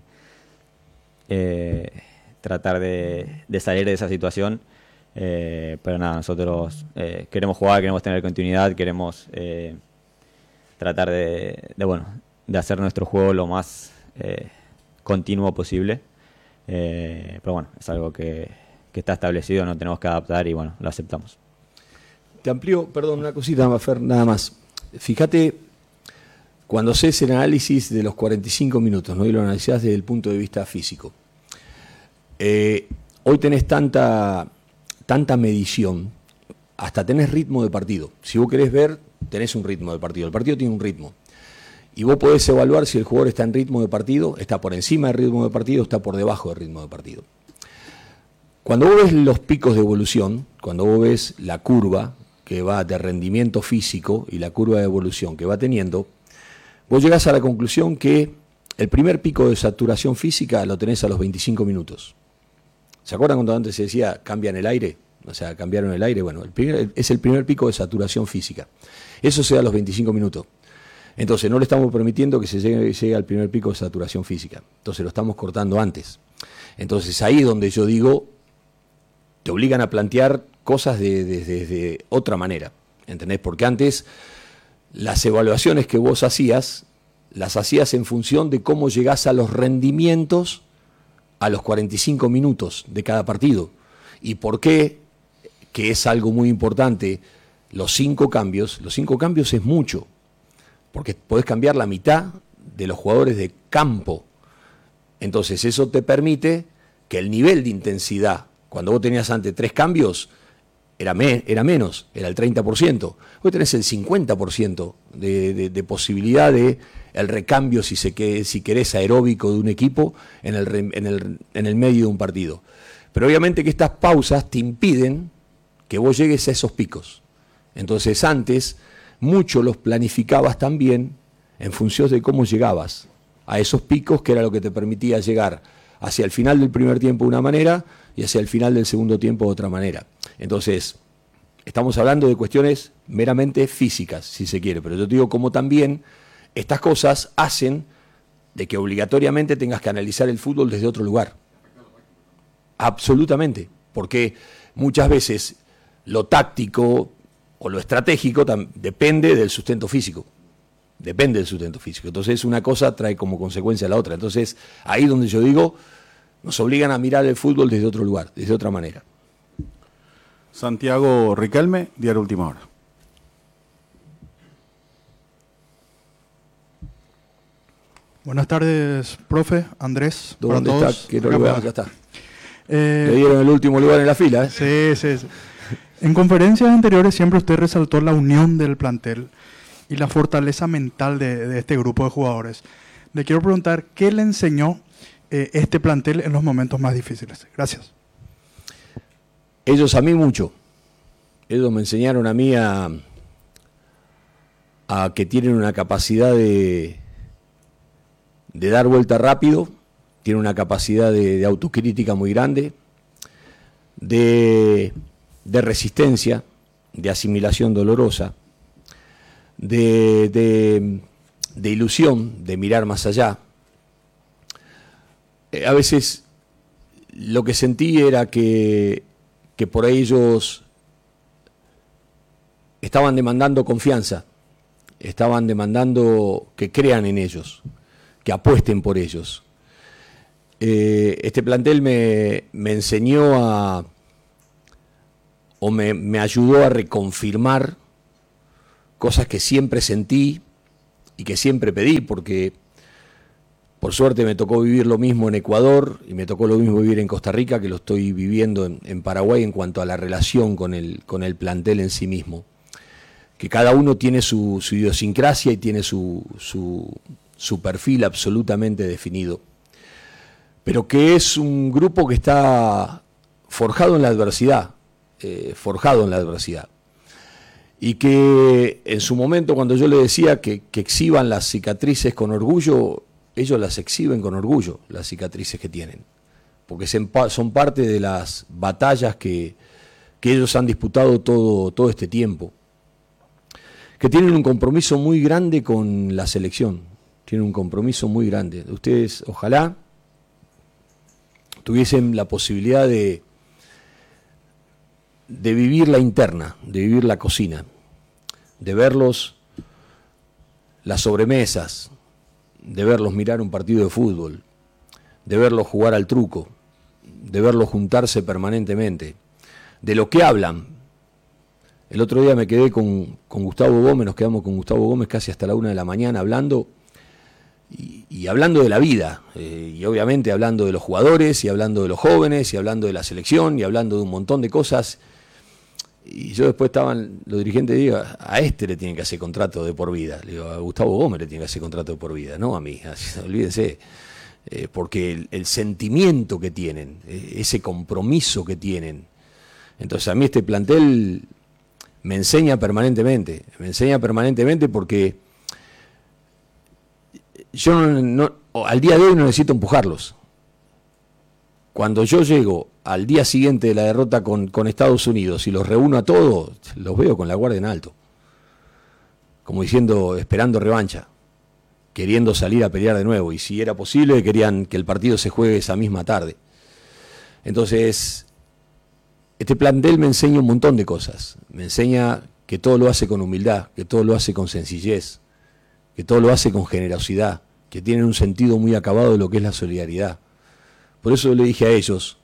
eh, tratar de, de salir de esa situación. Eh, pero nada, nosotros eh, queremos jugar, queremos tener continuidad, queremos eh, tratar de, de, bueno, de hacer nuestro juego lo más eh, continuo posible. Eh, pero bueno, es algo que, que está establecido, no tenemos que adaptar y bueno, lo aceptamos. Te amplío, perdón, una cosita, Fer, nada más. Fíjate, cuando haces el análisis de los cuarenta y cinco minutos, ¿no? Y lo analizás desde el punto de vista físico. Eh, hoy tenés tanta, tanta medición, hasta tenés ritmo de partido. Si vos querés ver, tenés un ritmo de partido. El partido tiene un ritmo. Y vos podés evaluar si el jugador está en ritmo de partido, está por encima del ritmo de partido, está por debajo del ritmo de partido. Cuando vos ves los picos de evolución, cuando vos ves la curva que va de rendimiento físico y la curva de evolución que va teniendo, vos llegás a la conclusión que el primer pico de saturación física lo tenés a los veinticinco minutos. ¿Se acuerdan cuando antes se decía cambian el aire? O sea, cambiaron el aire. Bueno, el primer, es el primer pico de saturación física. Eso se da a los veinticinco minutos. Entonces no le estamos permitiendo que se llegue, llegue al primer pico de saturación física. Entonces lo estamos cortando antes. Entonces ahí es donde yo digo, te obligan a plantear cosas de, de, de, de otra manera, ¿entendés? Porque antes las evaluaciones que vos hacías, las hacías en función de cómo llegás a los rendimientos a los cuarenta y cinco minutos de cada partido. ¿Y por qué? Que es algo muy importante, los cinco cambios, los cinco cambios es mucho, porque podés cambiar la mitad de los jugadores de campo. Entonces eso te permite que el nivel de intensidad, cuando vos tenías antes tres cambios, era, me, era menos, era el treinta por ciento. Hoy tenés el cincuenta por ciento de, de, de posibilidad de el recambio, si, se que, si querés, aeróbico de un equipo en el, en, el, en el medio de un partido. Pero obviamente que estas pausas te impiden que vos llegues a esos picos. Entonces antes mucho los planificabas también en función de cómo llegabas a esos picos, que era lo que te permitía llegar hacia el final del primer tiempo de una manera y hacia el final del segundo tiempo de otra manera. Entonces, estamos hablando de cuestiones meramente físicas, si se quiere, pero yo te digo como también estas cosas hacen de que obligatoriamente tengas que analizar el fútbol desde otro lugar. Absolutamente, porque muchas veces lo táctico o lo estratégico depende del sustento físico. Depende del sustento físico. Entonces una cosa trae como consecuencia la otra. Entonces ahí donde yo digo, nos obligan a mirar el fútbol desde otro lugar, desde otra manera. Santiago Riquelme, Diario Última Hora. Buenas tardes, profe, Andrés. ¿Dónde para está? todos. Que no lo veo, acá está. Eh, Le dieron el último lugar en la fila, ¿eh? Sí, sí, sí. En conferencias anteriores siempre usted resaltó la unión del plantel y la fortaleza mental de, de este grupo de jugadores. Le quiero preguntar, ¿qué le enseñó eh, este plantel en los momentos más difíciles? Gracias. Ellos a mí mucho. Ellos me enseñaron a mí a, a que tienen una capacidad de, de dar vuelta rápido, tienen una capacidad de, de autocrítica muy grande, de, de resistencia, de asimilación dolorosa, de, de, de ilusión, de mirar más allá, eh, a veces lo que sentí era que, que por ahí ellos estaban demandando confianza, estaban demandando que crean en ellos, que apuesten por ellos. Eh, este plantel me, me enseñó a, o me, me ayudó a reconfirmar cosas que siempre sentí y que siempre pedí, porque por suerte me tocó vivir lo mismo en Ecuador y me tocó lo mismo vivir en Costa Rica, que lo estoy viviendo en, en Paraguay en cuanto a la relación con el, con el plantel en sí mismo. Que cada uno tiene su, su idiosincrasia y tiene su, su, su perfil absolutamente definido. Pero que es un grupo que está forjado en la adversidad, eh, forjado en la adversidad. Y que en su momento, cuando yo le decía que, que exhiban las cicatrices con orgullo, ellos las exhiben con orgullo, las cicatrices que tienen. Porque son parte de las batallas que, que ellos han disputado todo, todo este tiempo. Que tienen un compromiso muy grande con la selección. Tienen un compromiso muy grande. Ustedes, ojalá, tuviesen la posibilidad de, de vivir la interna, de vivir la cocina, de verlos las sobremesas, de verlos mirar un partido de fútbol, de verlos jugar al truco, de verlos juntarse permanentemente, de lo que hablan. El otro día me quedé con, con Gustavo Gómez, nos quedamos con Gustavo Gómez casi hasta la una de la mañana hablando, y, y hablando de la vida, eh, y obviamente hablando de los jugadores, y hablando de los jóvenes, y hablando de la selección, y hablando de un montón de cosas. Y yo después estaban los dirigentes, digo, a este le tienen que hacer contrato de por vida, le digo, a Gustavo Gómez le tienen que hacer contrato de por vida, no a mí, así, olvídense, eh, porque el, el sentimiento que tienen, eh, ese compromiso que tienen. Entonces a mí este plantel me enseña permanentemente, me enseña permanentemente porque yo no, no, al día de hoy no necesito empujarlos. Cuando yo llego al día siguiente de la derrota con, con Estados Unidos y los reúno a todos, los veo con la guardia en alto. Como diciendo, esperando revancha, queriendo salir a pelear de nuevo. Y si era posible, querían que el partido se juegue esa misma tarde. Entonces, este plantel me enseña un montón de cosas. Me enseña que todo lo hace con humildad, que todo lo hace con sencillez, que todo lo hace con generosidad, que tienen un sentido muy acabado de lo que es la solidaridad. Por eso le dije a ellos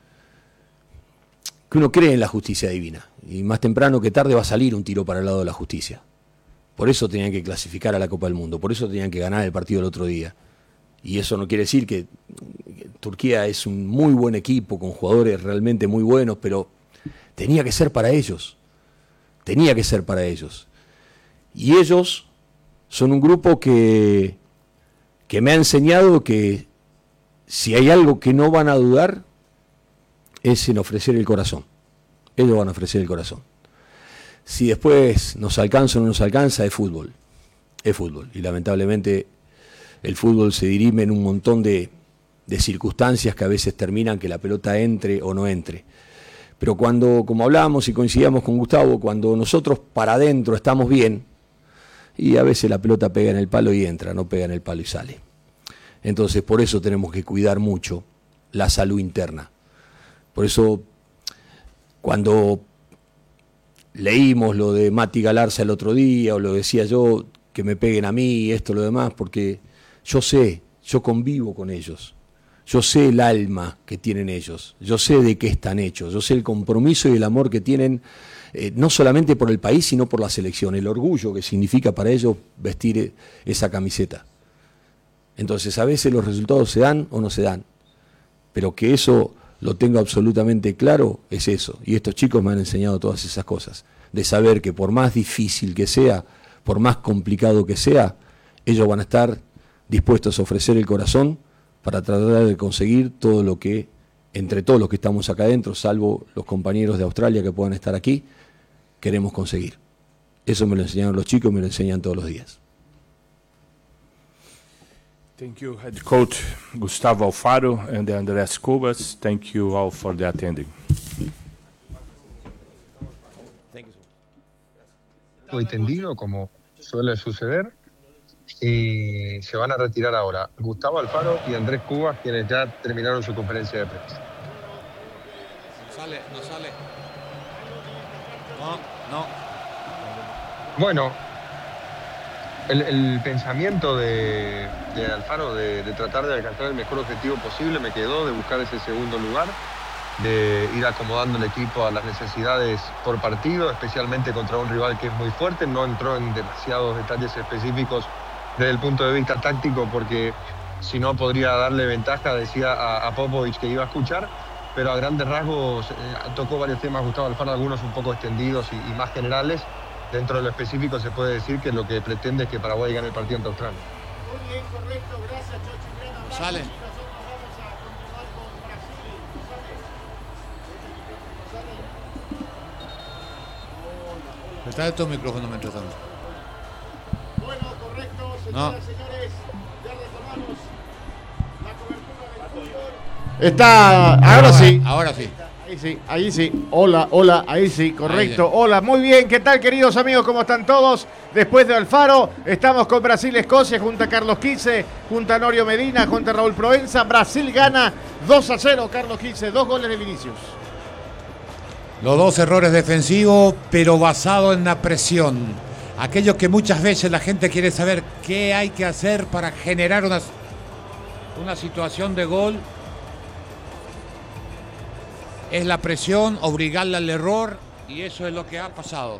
que uno cree en la justicia divina y más temprano que tarde va a salir un tiro para el lado de la justicia. Por eso tenían que clasificar a la Copa del Mundo, por eso tenían que ganar el partido el otro día. Y eso no quiere decir que Turquía es un muy buen equipo con jugadores realmente muy buenos, pero tenía que ser para ellos, tenía que ser para ellos. Y ellos son un grupo que, que me ha enseñado que si hay algo que no van a dudar, es en ofrecer el corazón. Ellos van a ofrecer el corazón. Si después nos alcanza o no nos alcanza, es fútbol. Es fútbol. Y lamentablemente el fútbol se dirime en un montón de, de circunstancias que a veces terminan que la pelota entre o no entre. Pero cuando, como hablábamos y coincidíamos con Gustavo, cuando nosotros para adentro estamos bien, y a veces la pelota pega en el palo y entra, no pega en el palo y sale. Entonces, por eso tenemos que cuidar mucho la salud interna. Por eso, cuando leímos lo de Mati Galarza el otro día, o lo decía yo, que me peguen a mí, esto, lo demás, porque yo sé, yo convivo con ellos. Yo sé el alma que tienen ellos. Yo sé de qué están hechos. Yo sé el compromiso y el amor que tienen, eh, no solamente por el país, sino por la selección. El orgullo que significa para ellos vestir esa camiseta. Entonces a veces los resultados se dan o no se dan, pero que eso lo tengo absolutamente claro es eso, y estos chicos me han enseñado todas esas cosas, de saber que por más difícil que sea, por más complicado que sea, ellos van a estar dispuestos a ofrecer el corazón para tratar de conseguir todo lo que, entre todos los que estamos acá adentro, salvo los compañeros de Australia que puedan estar aquí, queremos conseguir. Eso me lo enseñaron los chicos y me lo enseñan todos los días. Thank you, Head Coach Gustavo Alfaro and Andrés Cubas. Thank you all for the attending. Muy tendido, como suele suceder, y se van a retirar ahora Gustavo Alfaro y Andrés Cubas, quienes ya terminaron su conferencia de prensa. No sale, no sale. No, no. Bueno, el, el pensamiento de, de Alfaro de, de tratar de alcanzar el mejor objetivo posible me quedó, de buscar ese segundo lugar, de ir acomodando el equipo a las necesidades por partido, especialmente contra un rival que es muy fuerte. No entró en demasiados detalles específicos desde el punto de vista táctico, porque si no podría darle ventaja, decía a, a Popovich que iba a escuchar, pero a grandes rasgos eh, tocó varios temas Gustavo Alfaro, algunos un poco extendidos y, y más generales. Dentro de lo específico se puede decir que lo que pretende es que Paraguay gane el partido ante Australia. Muy bien, correcto, gracias, Chochi. No sale. Está de tu micrófono mientras tanto. Bueno, correcto, señoras y señores, ya retomamos la cobertura del fútbol. Está, ahora, ahora sí. Ahora sí. Ahí sí, ahí sí. Hola, hola, ahí sí, correcto. Ahí hola, muy bien. ¿Qué tal, queridos amigos? ¿Cómo están todos? Después de Alfaro, estamos con Brasil-Escocia, junto a Carlos Quise, junto a Norio Medina, junto a Raúl Proenza. Brasil gana dos a cero, Carlos Quise, dos goles de Vinicius. Los dos errores defensivos, pero basado en la presión. Aquello que muchas veces la gente quiere saber qué hay que hacer para generar una, una situación de gol. Es la presión, obligarle al error, y eso es lo que ha pasado.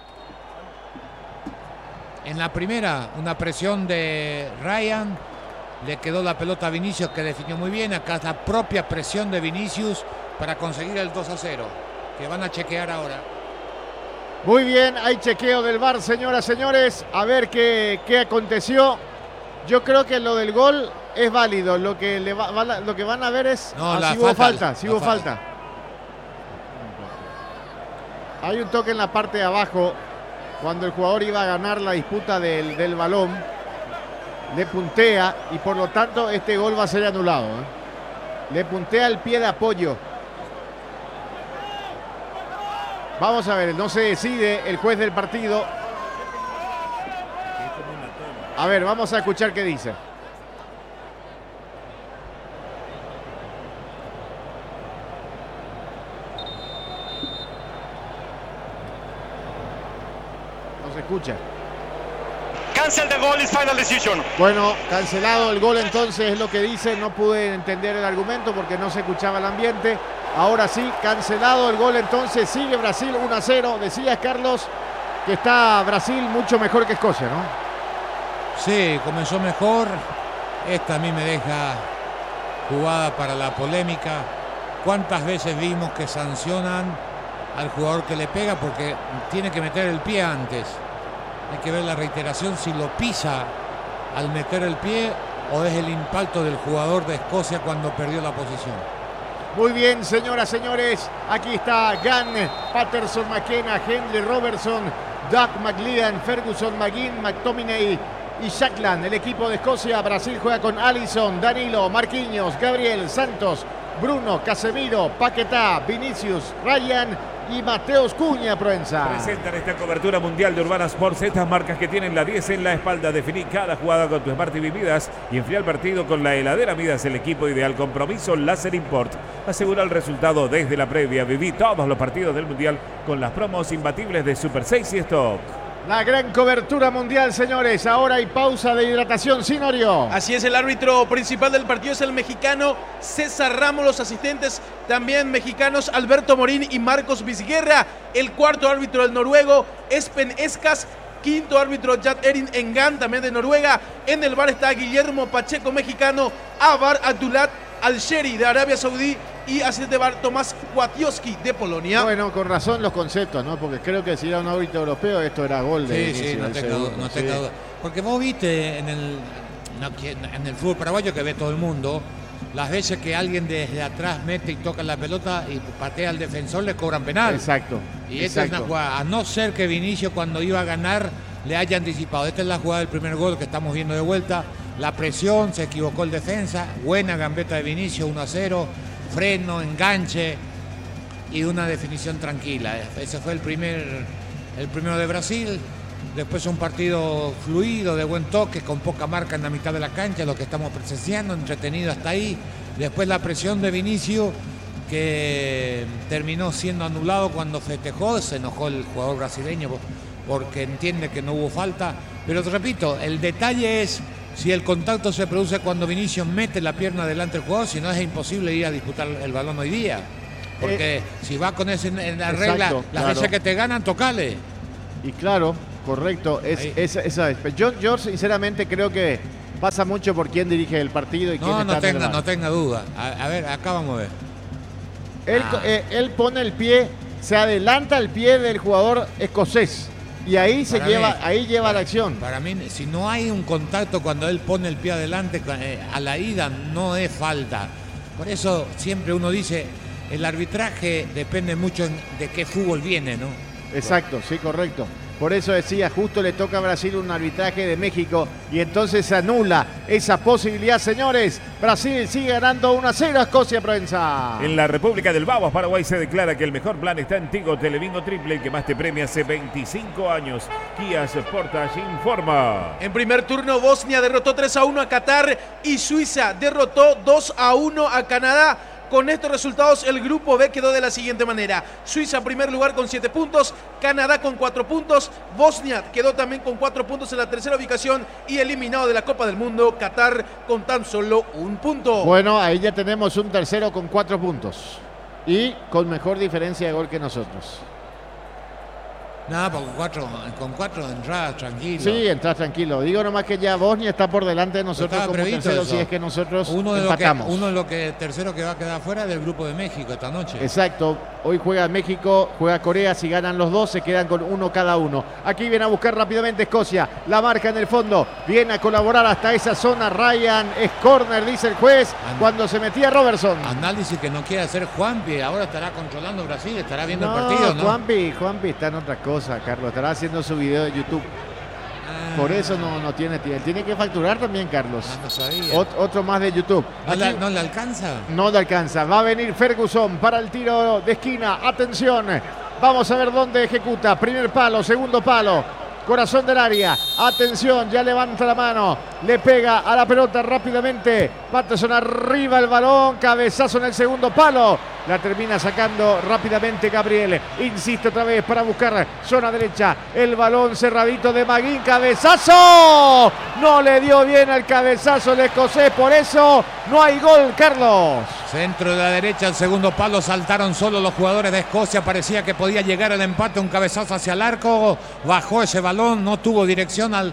En la primera, una presión de Ryan, le quedó la pelota a Vinicius, que definió muy bien. Acá la propia presión de Vinicius para conseguir el dos a cero, que van a chequear ahora. Muy bien, hay chequeo del V A R, señoras, señores. A ver qué, qué aconteció. Yo creo que lo del gol es válido. Lo que, le va, va, lo que van a ver es no, ah, la si hubo falta, falta, si la hubo falta. falta. Hay un toque en la parte de abajo cuando el jugador iba a ganar la disputa del, del balón. Le puntea y por lo tanto este gol va a ser anulado, ¿eh? Le puntea el pie de apoyo. Vamos a ver, no se decide el juez del partido. A ver, vamos a escuchar qué dice. No se escucha. Cancel the goal is final decision. Bueno, cancelado el gol entonces, es lo que dice. No pude entender el argumento porque no se escuchaba el ambiente. Ahora sí, cancelado el gol entonces. Sigue Brasil uno a cero. Decías, Carlos, que está Brasil mucho mejor que Escocia, ¿no? Sí, comenzó mejor. Esta a mí me deja jugada para la polémica. ¿Cuántas veces vimos que sancionan al jugador que le pega porque tiene que meter el pie antes? Hay que ver la reiteración si lo pisa al meter el pie o es el impacto del jugador de Escocia cuando perdió la posición. Muy bien, señoras, señores. Aquí está Gunn, Patterson, McKenna, Henley, Robertson, Doug McLean, Ferguson, McGinn, McTominay y Shackland. El equipo de Escocia. Brasil juega con Alisson, Danilo, Marquinhos, Gabriel, Santos, Bruno, Casemiro, Paquetá, Vinicius, Ryan y Mateus Cunha, Proenza. Presentan esta cobertura mundial de Urbana Sports, estas marcas que tienen la diez en la espalda. Definí cada jugada con tu Smart T V Midas y enfría el partido con la heladera Midas, el equipo ideal. Compromiso Láser Import. Asegura el resultado desde la previa. Viví todos los partidos del mundial con las promos imbatibles de Super seis y Stock. La gran cobertura mundial, señores. Ahora hay pausa de hidratación, Sinorio. Así es, el árbitro principal del partido es el mexicano César Ramos. Los asistentes también mexicanos, Alberto Morín y Marcos Vizguerra. El cuarto árbitro, el noruego Espen Escas. Quinto árbitro, Jad Erin Engan, también de Noruega. En el V A R está Guillermo Pacheco, mexicano. Avar Abdulat Al-Sheri, de Arabia Saudí. Y asistente de V A R, Tomás Kwiatkowski, de Polonia. Bueno, con razón los conceptos, ¿no? Porque creo que si era un árbitro europeo, esto era gol de Sí, sí, no tenga duda, no tenga duda. Porque vos viste en el, en el fútbol paraguayo, que ve todo el mundo, las veces que alguien desde atrás mete y toca la pelota y patea al defensor, le cobran penal. Exacto. Y esta es una jugada, a no ser que Vinicius cuando iba a ganar le haya anticipado. Esta es la jugada del primer gol que estamos viendo de vuelta. La presión, se equivocó el defensa, buena gambeta de Vinicius, uno a cero. Freno, enganche y una definición tranquila. Ese fue el primer el primero de Brasil. Después un partido fluido, de buen toque, con poca marca en la mitad de la cancha, lo que estamos presenciando, entretenido hasta ahí. Después la presión de Vinicius, que terminó siendo anulado cuando festejó, se enojó el jugador brasileño porque entiende que no hubo falta. Pero te repito, el detalle es si el contacto se produce cuando Vinicius mete la pierna delante del jugador, si no es imposible ir a disputar el balón hoy día. Porque eh, si va con ese en la regla, exacto, las claro. veces que te ganan, tocale. Y claro, correcto, es, es, esa es. Yo, yo sinceramente creo que pasa mucho por quién dirige el partido y quién no, está no tenga, en el no tenga duda. A, a ver, acá vamos a ver. Él, ah. eh, él pone el pie, se adelanta el pie del jugador escocés. Y ahí se para lleva, mí, ahí lleva para, la acción. Para mí, si no hay un contacto cuando él pone el pie adelante, eh, a la ida no es falta. Por eso siempre uno dice, el arbitraje depende mucho de qué fútbol viene, ¿no? Exacto, sí, correcto. Por eso decía, justo le toca a Brasil un arbitraje de México y entonces se anula esa posibilidad, señores. Brasil sigue ganando uno a cero a Escocia Provenza. En la República del Babos, Paraguay, se declara que el mejor plan está en Tigo Telebingo Triple, el que más te premia hace veinticinco años. Kia Sportage informa. En primer turno, Bosnia derrotó tres a uno a Qatar y Suiza derrotó dos a uno a Canadá. Con estos resultados, el grupo B quedó de la siguiente manera. Suiza en primer lugar con siete puntos, Canadá con cuatro puntos, Bosnia quedó también con cuatro puntos en la tercera ubicación y eliminado de la Copa del Mundo, Qatar con tan solo un punto. Bueno, ahí ya tenemos un tercero con cuatro puntos y con mejor diferencia de gol que nosotros. Nada, con cuatro, con cuatro entradas tranquilo. Sí, entras tranquilo. Digo nomás que ya Bosnia está por delante de nosotros como tercero, si es que nosotros uno de empatamos. Lo que, uno de los que tercero que va a quedar fuera del grupo de México esta noche. Exacto. Hoy juega México, juega Corea. Si ganan los dos, se quedan con uno cada uno. Aquí viene a buscar rápidamente Escocia. La marca en el fondo. Viene a colaborar hasta esa zona. Ryan es corner, dice el juez, And cuando se metía Robertson. Análisis que no quiere hacer Juanpi. Ahora estará controlando Brasil, estará viendo no, el partido, ¿no? Juanpi, Juanpi está en otras cosas. Carlos estará haciendo su video de YouTube. Ah, por eso no, no tiene tiempo. Tiene que facturar también, Carlos. Ah, no sabía. Ot otro más de YouTube. ¿No, Aquí, la, ¿No le alcanza? No le alcanza. Va a venir Ferguson para el tiro de esquina. Atención. Vamos a ver dónde ejecuta. Primer palo, segundo palo. Corazón del área. Atención, ya levanta la mano. Le pega a la pelota rápidamente. Patterson arriba el balón. Cabezazo en el segundo palo. La termina sacando rápidamente Gabriel. Insiste otra vez para buscar zona derecha. El balón cerradito de Maguín. ¡Cabezazo! No le dio bien al cabezazo el escocés. Por eso no hay gol, Carlos. Centro de la derecha, el segundo palo. Saltaron solo los jugadores de Escocia. Parecía que podía llegar el empate. Un cabezazo hacia el arco. Bajó ese balón. No tuvo dirección al...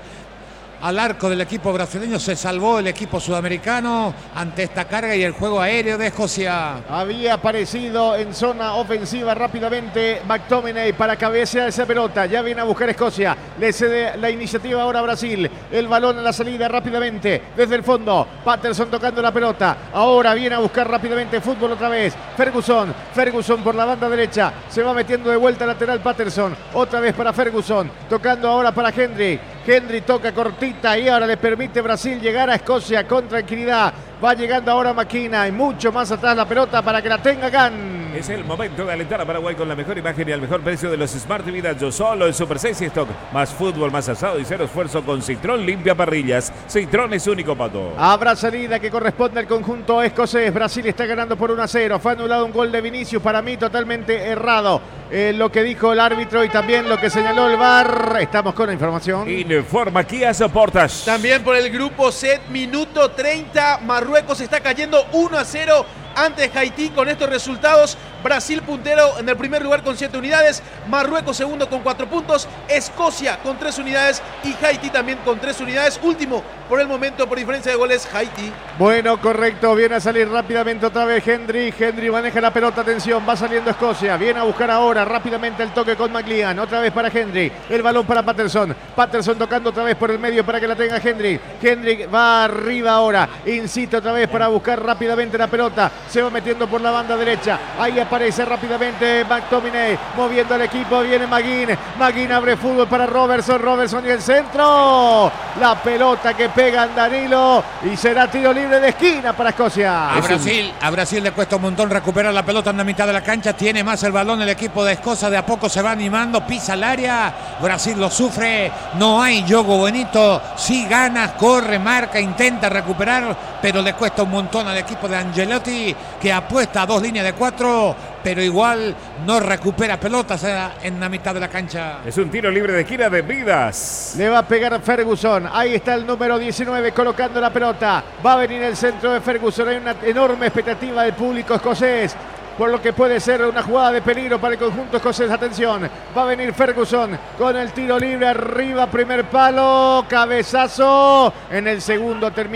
al arco del equipo brasileño. Se salvó el equipo sudamericano ante esta carga y el juego aéreo de Escocia. Había aparecido en zona ofensiva rápidamente McTominay para cabecear esa pelota. Ya viene a buscar Escocia. Le cede la iniciativa ahora a Brasil. El balón en la salida rápidamente desde el fondo. Patterson tocando la pelota. Ahora viene a buscar rápidamente fútbol otra vez. Ferguson. Ferguson por la banda derecha. Se va metiendo de vuelta lateral Patterson. Otra vez para Ferguson. Tocando ahora para Henry. Henry toca cortita y ahora le permite Brasil llegar a Escocia con tranquilidad. Va llegando ahora Maquina y mucho más atrás la pelota para que la tenga Gan. Es el momento de alentar a Paraguay con la mejor imagen y al mejor precio de los Smart T V Dayo. Solo en Super seis Stock. Más fútbol, más asado y cero esfuerzo con Citrón limpia parrillas. Citrón es único, Pato. Habrá salida que corresponde al conjunto escocés. Brasil está ganando por uno a cero. Fue anulado un gol de Vinicius, para mí totalmente errado. Eh, lo que dijo el árbitro y también lo que señaló el V A R. Estamos con la información. Informa Kia Sportage. También por el grupo C, minuto treinta. Marruecos está cayendo uno a cero ante Haití. Con estos resultados, Brasil puntero en el primer lugar con siete unidades, Marruecos segundo con cuatro puntos, Escocia con tres unidades y Haití también con tres unidades. Último por el momento por diferencia de goles Haití. Bueno, correcto, viene a salir rápidamente otra vez Henry. Henry maneja la pelota, atención, va saliendo Escocia, viene a buscar ahora rápidamente el toque con McLean, otra vez para Henry, el balón para Patterson, Patterson tocando otra vez por el medio para que la tenga Henry. Henry va arriba ahora, insiste otra vez para buscar rápidamente la pelota, se va metiendo por la banda derecha, ahí aparece Aparece rápidamente McTominay moviendo al equipo. Viene Maguín. Maguín abre fútbol para Robertson. Robertson y el centro. La pelota que pega en Danilo. Y será tiro libre de esquina para Escocia. A Brasil, a Brasil le cuesta un montón recuperar la pelota en la mitad de la cancha. Tiene más el balón el equipo de Escocia. De a poco se va animando. Pisa el área. Brasil lo sufre. No hay Diogo Bonito. Sí ganas, corre, marca, intenta recuperar. Pero le cuesta un montón al equipo de Angelotti, que apuesta a dos líneas de cuatro, pero igual no recupera pelotas en la mitad de la cancha. Es un tiro libre de esquina de Vidas. Le va a pegar Ferguson. Ahí está el número diecinueve colocando la pelota. Va a venir el centro de Ferguson. Hay una enorme expectativa del público escocés, por lo que puede ser una jugada de peligro para el conjunto escocés. Atención, va a venir Ferguson con el tiro libre arriba, primer palo, cabezazo. En el segundo termina.